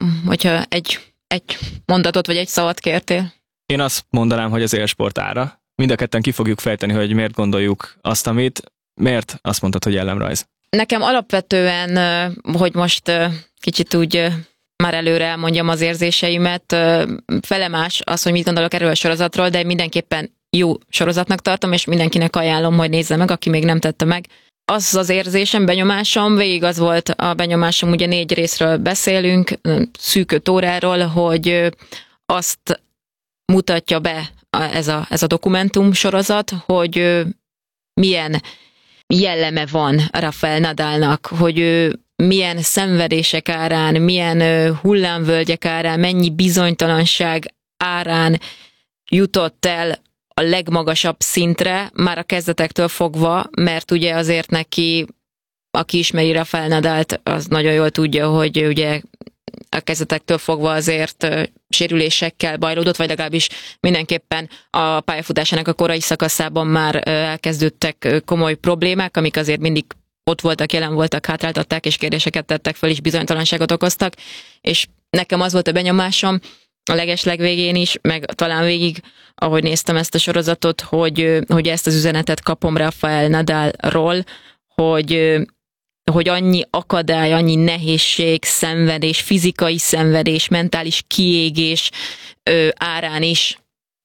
Hogyha egy, egy mondatot vagy egy szavat kértél. Én azt mondanám, hogy az élsport ára. mind a ketten ki fogjuk fejteni, hogy miért gondoljuk azt, amit. Miért azt mondtad, hogy jellemrajz? Nekem alapvetően, hogy most kicsit úgy már előre elmondjam az érzéseimet, felemás az, hogy mit gondolok erről a sorozatról, de mindenképpen jó sorozatnak tartom, és mindenkinek ajánlom, hogy nézze meg, aki még nem tette meg. Az az érzésem, benyomásom, végig az volt a benyomásom, ugye négy részről beszélünk, szűk öt óráról, hogy azt mutatja be ez a, ez a dokumentum sorozat, hogy milyen jelleme van Rafael Nadalnak, hogy ő milyen szenvedések árán, milyen hullámvölgyek árán, mennyi bizonytalanság árán jutott el a legmagasabb szintre, már a kezdetektől fogva, mert ugye azért neki, aki ismeri Rafael Nadalt, az nagyon jól tudja, hogy ugye a kezdetektől fogva azért sérülésekkel bajlódott, vagy legalábbis mindenképpen a pályafutásának a korai szakaszában már elkezdődtek komoly problémák, amik azért mindig ott voltak, jelen voltak, hátráltatták, és kérdéseket tettek fel, és bizonytalanságot okoztak, és nekem az volt a benyomásom a legeslegvégén is, meg talán végig, ahogy néztem ezt a sorozatot, hogy, hogy ezt az üzenetet kapom Rafael Nadalról, hogy hogy annyi akadály, annyi nehézség, szenvedés, fizikai szenvedés, mentális kiégés ö, árán is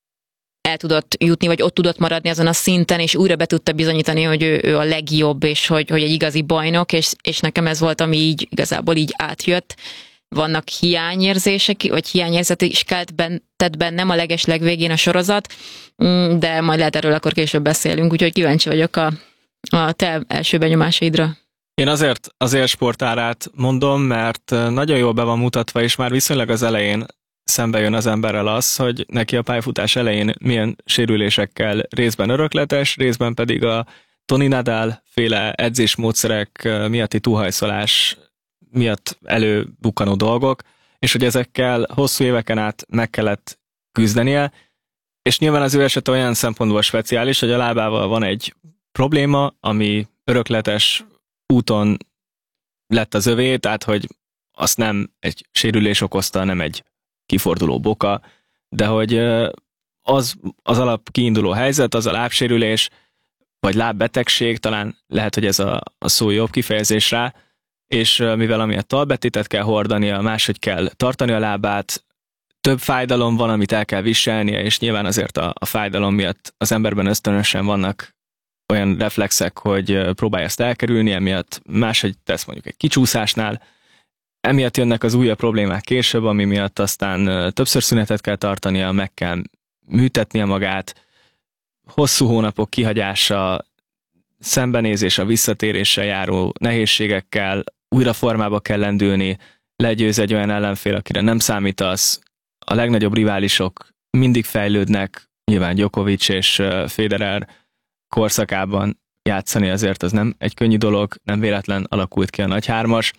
el tudott jutni, vagy ott tudott maradni azon a szinten, és újra be tudta bizonyítani, hogy ő, ő a legjobb, és hogy, hogy egy igazi bajnok, és, és nekem ez volt, ami így igazából így átjött. Vannak hiányérzések, vagy hiányérzet is kelt ben, tett bennem a leges legvégén a sorozat, de majd lehet erről akkor később beszélünk, úgyhogy kíváncsi vagyok a, a te első benyomásaidra. Én azért az élsportárát mondom, mert nagyon jól be van mutatva, és már viszonylag az elején szembe jön az emberrel az, hogy neki a pályafutás elején milyen sérülésekkel részben örökletes, részben pedig a Toni Nadal féle edzésmódszerek miatti túlhajszolás miatt előbukkanó dolgok, és hogy ezekkel hosszú éveken át meg kellett küzdenie, és nyilván az ő esete olyan szempontból speciális, hogy a lábával van egy probléma, ami örökletes úton lett az övé, tehát hogy azt nem egy sérülés okozta, nem egy kiforduló boka, de hogy az, az alap kiinduló helyzet, az a lábsérülés, vagy lábbetegség, talán lehet, hogy ez a, a szó jobb kifejezés rá, és mivel amiatt talbetétet kell hordania, máshogy kell tartani a lábát, több fájdalom van, amit el kell viselnie, és nyilván azért a, a fájdalom miatt az emberben ösztönösen vannak olyan reflexek, hogy próbálja ezt elkerülni, emiatt máshogy tesz mondjuk egy kicsúszásnál. Emiatt jönnek az újabb problémák később, ami miatt aztán többször szünetet kell tartania, meg kell műtetnie magát, hosszú hónapok kihagyása, szembenézés a visszatéréssel járó nehézségekkel, újra formába kell lendülni, legyőz egy olyan ellenfél, akire nem számítasz, a legnagyobb riválisok mindig fejlődnek, nyilván Djokovic és Federer korszakában játszani azért az nem egy könnyű dolog, nem véletlen alakult ki a nagy hármas,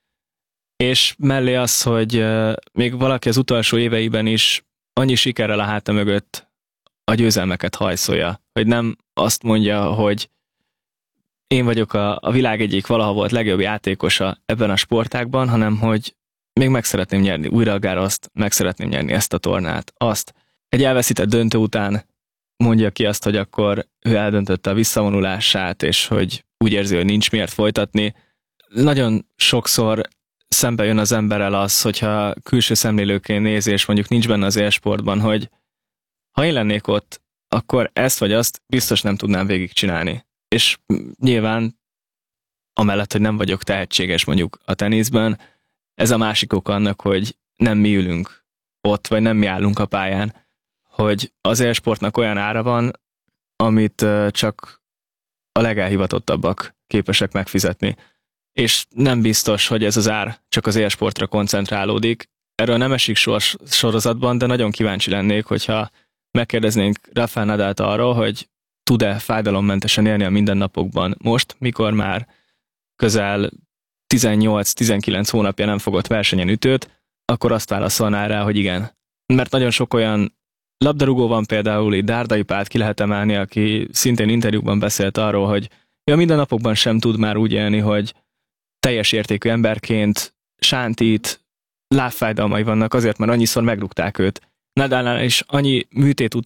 és mellé az, hogy még valaki az utolsó éveiben is annyi sikerrel a háta mögött a győzelmeket hajszolja, hogy nem azt mondja, hogy én vagyok a, a világ egyik valaha volt legjobb játékosa ebben a sportágban, hanem hogy még meg szeretném nyerni újra a Garrost, meg szeretném nyerni ezt a tornát, azt. Egy elveszített döntő után mondja ki azt, hogy akkor ő eldöntötte a visszavonulását, és hogy úgy érzi, hogy nincs miért folytatni. Nagyon sokszor szembe jön az emberrel az, hogyha külső szemlélőként néz, és mondjuk nincs benne az élsportban, hogy ha én lennék ott, akkor ezt vagy azt biztos nem tudnám végigcsinálni. És nyilván amellett, hogy nem vagyok tehetséges mondjuk a teniszben, ez a másik ok annak, hogy nem mi ülünk ott, vagy nem mi állunk a pályán, hogy az élsportnak olyan ára van, amit csak a legelhivatottabbak képesek megfizetni. És nem biztos, hogy ez az ár csak az élsportra koncentrálódik. Erről nem esik sor- sorozatban, de nagyon kíváncsi lennék, hogyha megkérdeznénk Rafael Nadalt arról, hogy tud-e fájdalommentesen élni a mindennapokban most, mikor már közel tizennyolc-tizenkilenc hónapja nem fogott versenyen ütőt, akkor azt válaszolná rá, hogy igen. Mert nagyon sok olyan labdarúgó van például, itt Dárdai Pált ki lehet emelni, aki szintén interjúkban beszélt arról, hogy ja, mindennapokban sem tud már úgy élni, hogy teljes értékű emberként sántít, lábfájdalmai vannak azért, mert annyiszor megrúgták őt. Nadalnál is annyi műtét után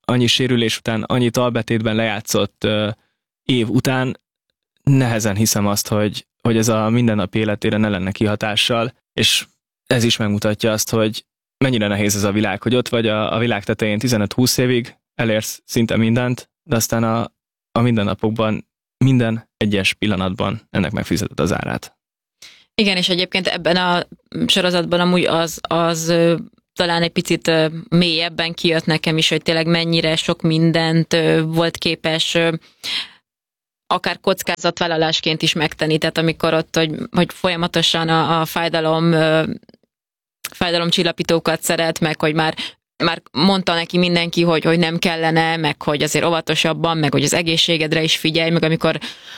annyi sérülés után, annyi talbetétben lejátszott uh, év után nehezen hiszem azt, hogy, hogy ez a mindennapi életére ne lenne kihatással, és ez is megmutatja azt, hogy mennyire nehéz ez a világ, hogy ott vagy a, a világ tetején tizenöt-húsz évig, elérsz szinte mindent, de aztán a, a mindennapokban, minden egyes pillanatban ennek megfizeted az árát. Igen, és egyébként ebben a sorozatban amúgy az, az talán egy picit mélyebben kijött nekem is, hogy tényleg mennyire sok mindent volt képes akár kockázatvállalásként is megtenni, tehát amikor ott, hogy, hogy folyamatosan a, a fájdalom fájdalomcsillapítókat szeret, meg hogy már, már mondta neki mindenki, hogy, hogy nem kellene, meg hogy azért óvatosabban, meg hogy az egészségedre is figyelj, meg amikor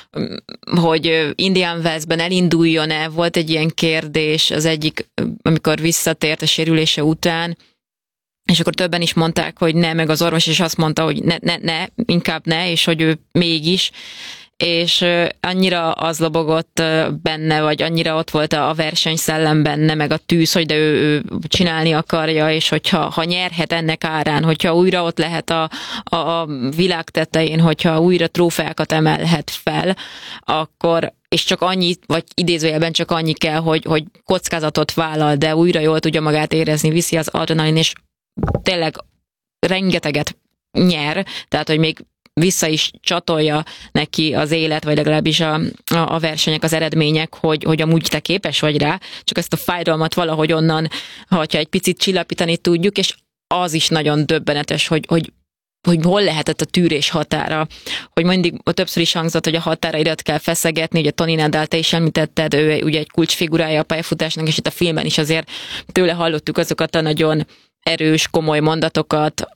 hogy Indian Wells-ben elinduljon-e, volt egy ilyen kérdés az egyik, amikor visszatért a sérülése után, és akkor többen is mondták, hogy ne, meg az orvos is azt mondta, hogy ne, ne, ne, inkább ne, és hogy ő mégis, és annyira az lobogott benne, vagy annyira ott volt a versenyszellem benne, meg a tűz, hogy de ő, ő csinálni akarja, és hogyha ha nyerhet ennek árán, hogyha újra ott lehet a, a, a világ tetején, hogyha újra trófeákat emelhet fel, akkor, és csak annyi, vagy idézőjelben csak annyi kell, hogy, hogy kockázatot vállal, de újra jól tudja magát érezni, viszi az adrenalin, és tényleg rengeteget nyer, tehát, hogy még vissza is csatolja neki az élet, vagy legalábbis a, a, a versenyek, az eredmények, hogy, hogy amúgy te képes vagy rá, csak ezt a fájdalmat valahogy onnan, ha egy picit csillapítani tudjuk, és az is nagyon döbbenetes, hogy, hogy, hogy hol lehetett a tűrés határa, hogy mindig többször is hangzott, hogy a határaidat kell feszegetni, ugye Toni Nadal, te is említetted, ő ugye egy kulcsfigurája a pályafutásnak, és itt a filmben is azért tőle hallottuk azokat a nagyon erős, komoly mondatokat,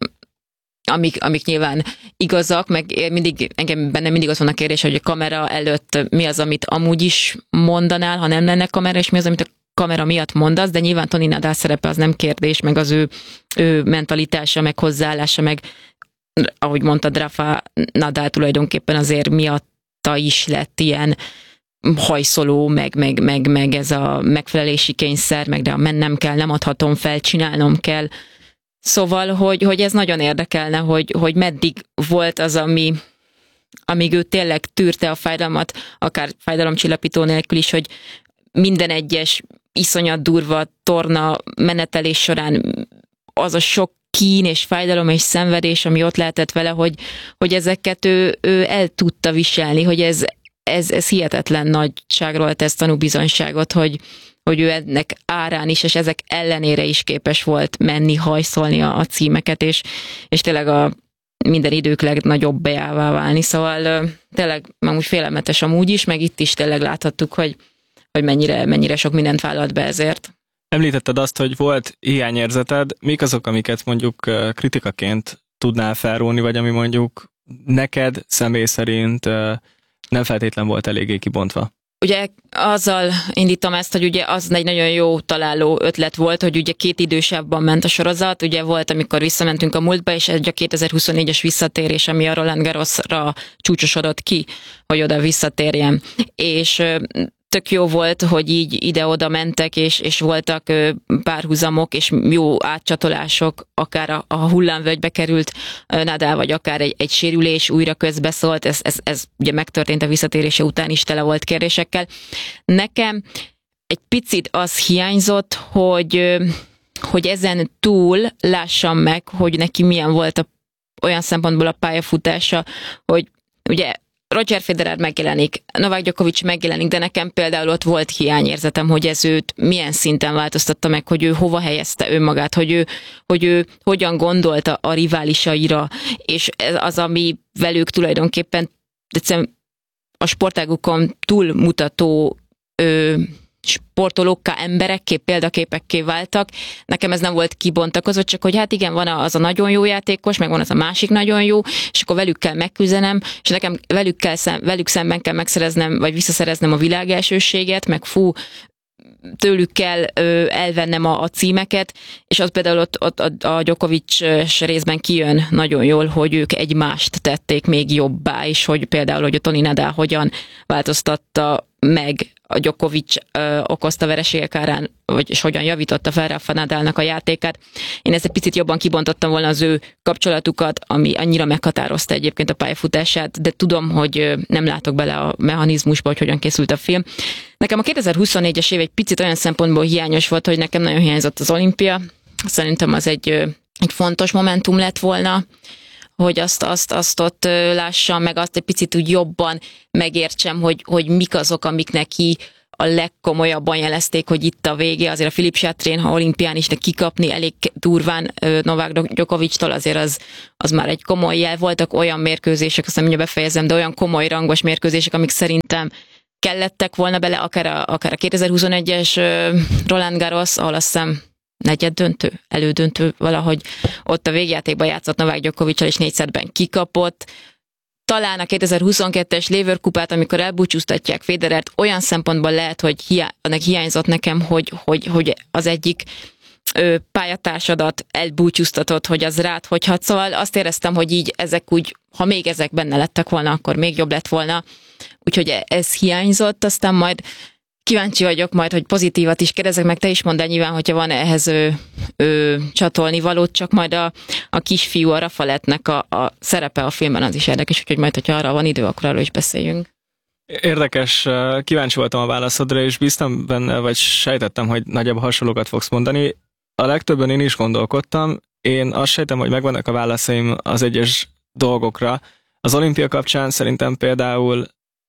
Amik, amik nyilván igazak, meg mindig, engem benne mindig az van a kérdés, hogy a kamera előtt mi az, amit amúgy is mondanál, ha nem lenne kamera, és mi az, amit a kamera miatt mondasz, de nyilván Toni Nadal szerepe az nem kérdés, meg az ő, ő mentalitása, meg hozzáállása, meg ahogy mondtad, Rafa Nadal tulajdonképpen azért miatta is lett ilyen hajszoló, meg, meg, meg, meg ez a megfelelési kényszer, meg de mennem kell, nem adhatom fel, csinálnom kell. Szóval, hogy, hogy ez nagyon érdekelne, hogy, hogy meddig volt az, ami, amíg ő tényleg tűrte a fájdalmat, akár fájdalomcsillapító nélkül is, hogy minden egyes iszonyat durva torna menetelés során az a sok kín és fájdalom és szenvedés, ami ott lehetett vele, hogy, hogy ezeket ő, ő el tudta viselni, hogy ez, ez, ez hihetetlen nagyságról tesz tanúbizonyságot, hogy hogy ő ennek árán is, és ezek ellenére is képes volt menni, hajszolni a, a címeket, és, és tényleg a minden idők legnagyobb beává válni. Szóval tényleg amúgy félelmetes amúgy is, meg itt is tényleg láthattuk, hogy, hogy mennyire, mennyire sok mindent vállalt be ezért. Említetted azt, hogy volt hiányérzeted. Mik azok, amiket mondjuk kritikaként tudnál felróni, vagy ami mondjuk neked személy szerint nem feltétlen volt eléggé kibontva? Ugye azzal indítom ezt, hogy ugye az egy nagyon jó találó ötlet volt, hogy ugye két idősebben ment a sorozat, ugye volt, amikor visszamentünk a múltba, és egy a kétezer-huszonnégyes visszatérés, ami a Roland Garrosra csúcsosodott ki, hogy oda visszatérjen. És tök jó volt, hogy így ide-oda mentek, és, és voltak párhuzamok, és jó átcsatolások, akár a, a hullámvölgybe került Nadal, vagy akár egy, egy sérülés újra közbeszólt, ez, ez, ez ugye megtörtént a visszatérése után is, tele volt kérdésekkel. Nekem egy picit az hiányzott, hogy, hogy ezen túl lássam meg, hogy neki milyen volt a, olyan szempontból a pályafutása, hogy ugye Roger Federer megjelenik, Novák Djokovic megjelenik, de nekem például ott volt hiányérzetem, hogy ez őt milyen szinten változtatta meg, hogy ő hova helyezte önmagát, hogy ő, hogy ő hogyan gondolta a riválisaira, és ez az, ami velük tulajdonképpen a sportágukon túlmutató ö, sportolókká, emberekké, példaképekké váltak. Nekem ez nem volt kibontakozva, csak hogy hát igen, van az a nagyon jó játékos, meg van az a másik nagyon jó, és akkor velük kell megküzdenem, és nekem velük, kell szem, velük szemben kell megszereznem, vagy visszaszereznem a világelsőséget, meg fú, tőlük kell ö, elvennem a, a címeket, és az például ott, ott a, a Djokovic részben kijön nagyon jól, hogy ők egymást tették még jobbá, és hogy például, hogy a Toni Nadal hogyan változtatta meg a Djokovic ö, okozta vereségek árán, vagy és hogyan javította fel Rafa Nadalnak a játékát. Én ezt egy picit jobban kibontottam volna az ő kapcsolatukat, ami annyira meghatározta egyébként a pályafutását, de tudom, hogy nem látok bele a mechanizmusba, hogy hogyan készült a film. Nekem a kétezer-huszonnégyes év egy picit olyan szempontból hiányos volt, hogy nekem nagyon hiányzott az olimpia. Szerintem az egy, egy fontos momentum lett volna, hogy azt, azt, azt ott lássam, meg azt egy picit úgy jobban megértsem, hogy, hogy mik azok, amik neki a legkomolyabban jelezték, hogy itt a vége. Azért a Filip Chatrén, ha olimpián is, de kikapni elég durván Novák Djokovictól, azért az, az már egy komoly jel. Voltak olyan mérkőzések, azt nem mindjárt befejezem, de olyan komoly rangos mérkőzések, amik szerintem kellettek volna bele, akár a, akár a kétezer-huszonegyes Roland Garros, ahol azt hiszem negyed döntő, elődöntő valahogy ott a végjátékban játszott Novák Djokoviccal, és négy szettben kikapott. Talán a kétezer-huszonkettes Lever kupát, amikor elbúcsúztatják Federert, olyan szempontból lehet, hogy hiá- annak hiányzott nekem, hogy, hogy, hogy az egyik ö, pályatársadat elbúcsúztatott, hogy az rád hogyhat. Szóval azt éreztem, hogy így ezek úgy, ha még ezek benne lettek volna, akkor még jobb lett volna. Úgyhogy ez hiányzott, aztán majd kíváncsi vagyok majd, hogy pozitívat is kérdezek, meg te is mondd el nyilván, hogyha van ehhez ő, ő, csatolni valót, csak majd a, a kisfiú, a Rafalettnek a, a szerepe a filmben az is érdekes, úgyhogy majd, hogyha arra van idő, akkor arról is beszéljünk. Érdekes, kíváncsi voltam a válaszodra, és bíztam benne, vagy sejtettem, hogy nagyjából hasonlókat fogsz mondani. A legtöbben én is gondolkodtam, én azt sejtem, hogy megvannak a válaszaim az egyes dolgokra. Az olimpia kapcsán szerintem például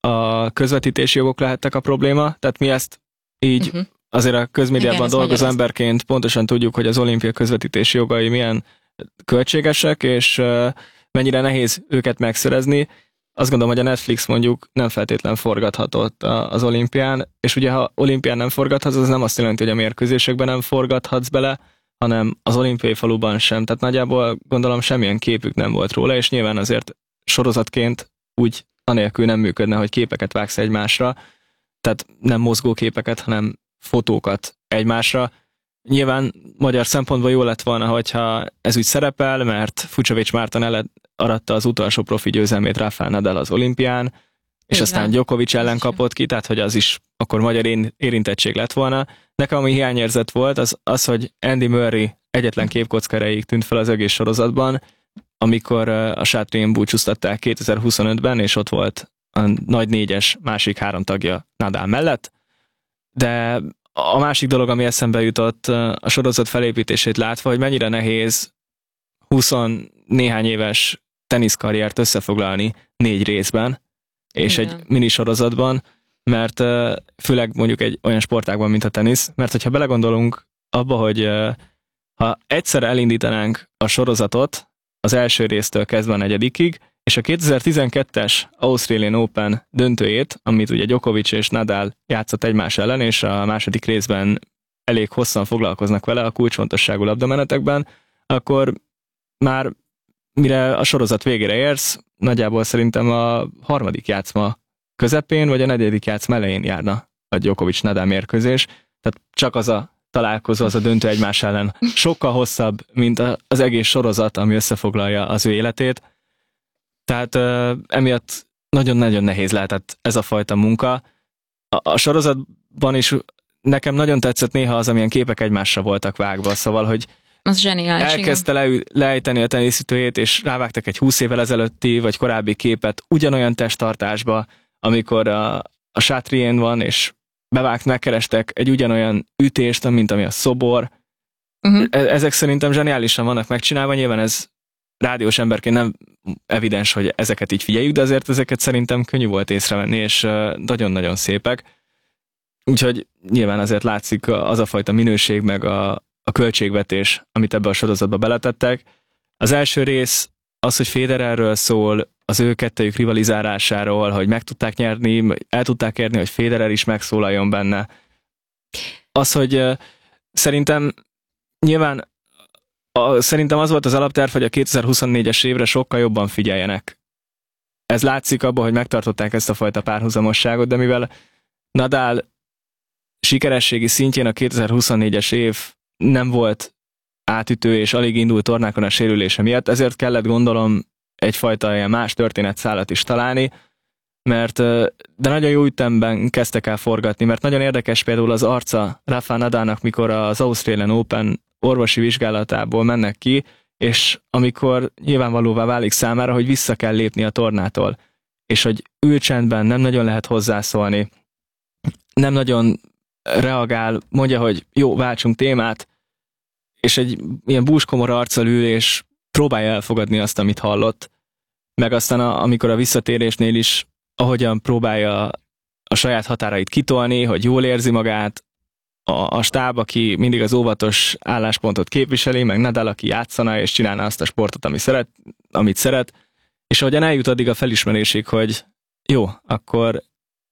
a közvetítési jogok lehettek a probléma, tehát mi ezt így uh-huh. azért a közmédiában dolgozó emberként pontosan tudjuk, hogy az olimpia közvetítési jogai milyen költségesek, és uh, mennyire nehéz őket megszerezni. Azt gondolom, hogy a Netflix mondjuk nem feltétlen forgathatott az olimpián, és ugye ha olimpián nem forgathatsz, az nem azt jelenti, hogy a mérkőzésekben nem forgathatsz bele, hanem az olimpiai faluban sem. Tehát nagyjából gondolom semmilyen képük nem volt róla, és nyilván azért sorozatként úgy anélkül nem működne, hogy képeket vágsz egymásra, tehát nem mozgó képeket, hanem fotókat egymásra. Nyilván magyar szempontból jó lett volna, hogyha ez úgy szerepel, mert Fucsovics Márton aratta az utolsó profi győzelmét Rafael Nadal az olimpián, és igen, aztán Djokovic ellen kapott ki, tehát hogy az is akkor magyar érintettség lett volna. Nekem ami hiányérzet volt, az az, hogy Andy Murray egyetlen képkocka erejéig tűnt fel az egész sorozatban, amikor a Chatrén búcsúztatták kétezer-huszonötben, és ott volt a nagy négyes másik három tagja Nadal mellett, de a másik dolog, ami eszembe jutott, a sorozat felépítését látva, hogy mennyire nehéz húsz-néhány éves teniszkarriert összefoglalni négy részben, és igen, egy minisorozatban, mert főleg mondjuk egy olyan sportágban, mint a tenisz, mert hogyha belegondolunk abba, hogy ha egyszer elindítanánk a sorozatot, az első résztől kezdve a negyedikig, és a kétezer-tizenkettes Australian Open döntőjét, amit ugye Djokovic és Nadal játszott egymás ellen, és a második részben elég hosszan foglalkoznak vele a kulcsfontosságú labdamenetekben, akkor már mire a sorozat végére érsz, nagyjából szerintem a harmadik játszma közepén, vagy a negyedik játszma elején járna a Djokovic-Nadal mérkőzés. Tehát csak az a találkozó, az a döntő egymás ellen sokkal hosszabb, mint az egész sorozat, ami összefoglalja az ő életét. Tehát uh, emiatt nagyon-nagyon nehéz lehetett ez a fajta munka. A, a sorozatban is nekem nagyon tetszett néha az, amilyen képek egymásra voltak vágva, szóval, hogy az zseniális, elkezdte le, leejteni a teniszütőjét, és rávágtak egy húsz évvel ezelőtti, vagy korábbi képet ugyanolyan testtartásba, amikor a, a Chatrén van, és bevágt, megkerestek egy ugyanolyan ütést, mint ami a szobor. Uh-huh. Ezek szerintem zseniálisan vannak megcsinálva, nyilván ez rádiós emberként nem evidens, hogy ezeket így figyeljük, de azért ezeket szerintem könnyű volt észrevenni, és nagyon-nagyon szépek. Úgyhogy nyilván azért látszik az a fajta minőség, meg a, a költségvetés, amit ebbe a sorozatba beletettek. Az első rész az, hogy Federerről szól, az ő kettejük rivalizálásáról, hogy meg tudták nyerni, el tudták érni, hogy Federer is megszólaljon benne. Az, hogy uh, szerintem nyilván a, szerintem az volt az alapterv, hogy a kétezer-huszonnégyes évre sokkal jobban figyeljenek. Ez látszik abban, hogy megtartották ezt a fajta párhuzamosságot, de mivel Nadal sikerességi szintjén a kétezer-huszonnégyes év nem volt átütő, és alig indult tornákon a sérülése miatt, ezért kellett gondolom egyfajta ilyen más történetszálat is találni. mert de nagyon jó ütemben kezdtek el forgatni, mert nagyon érdekes például az arca Rafa Nadalnak, mikor az Australian Open orvosi vizsgálatából mennek ki, és amikor nyilvánvalóvá válik számára, hogy vissza kell lépni a tornától, és hogy ül csendben, nem nagyon lehet hozzászólni, nem nagyon reagál, mondja, hogy jó, váltsunk témát, és egy ilyen búskomor arccal ül, és próbálja elfogadni azt, amit hallott. Meg aztán, a, amikor a visszatérésnél is, ahogyan próbálja a saját határait kitolni, hogy jól érzi magát, a, a stáb, aki mindig az óvatos álláspontot képviseli, meg Nadal, aki játszana, és csinálna azt a sportot, ami szeret, amit szeret, és ahogyan eljut addig a felismerésig, hogy jó, akkor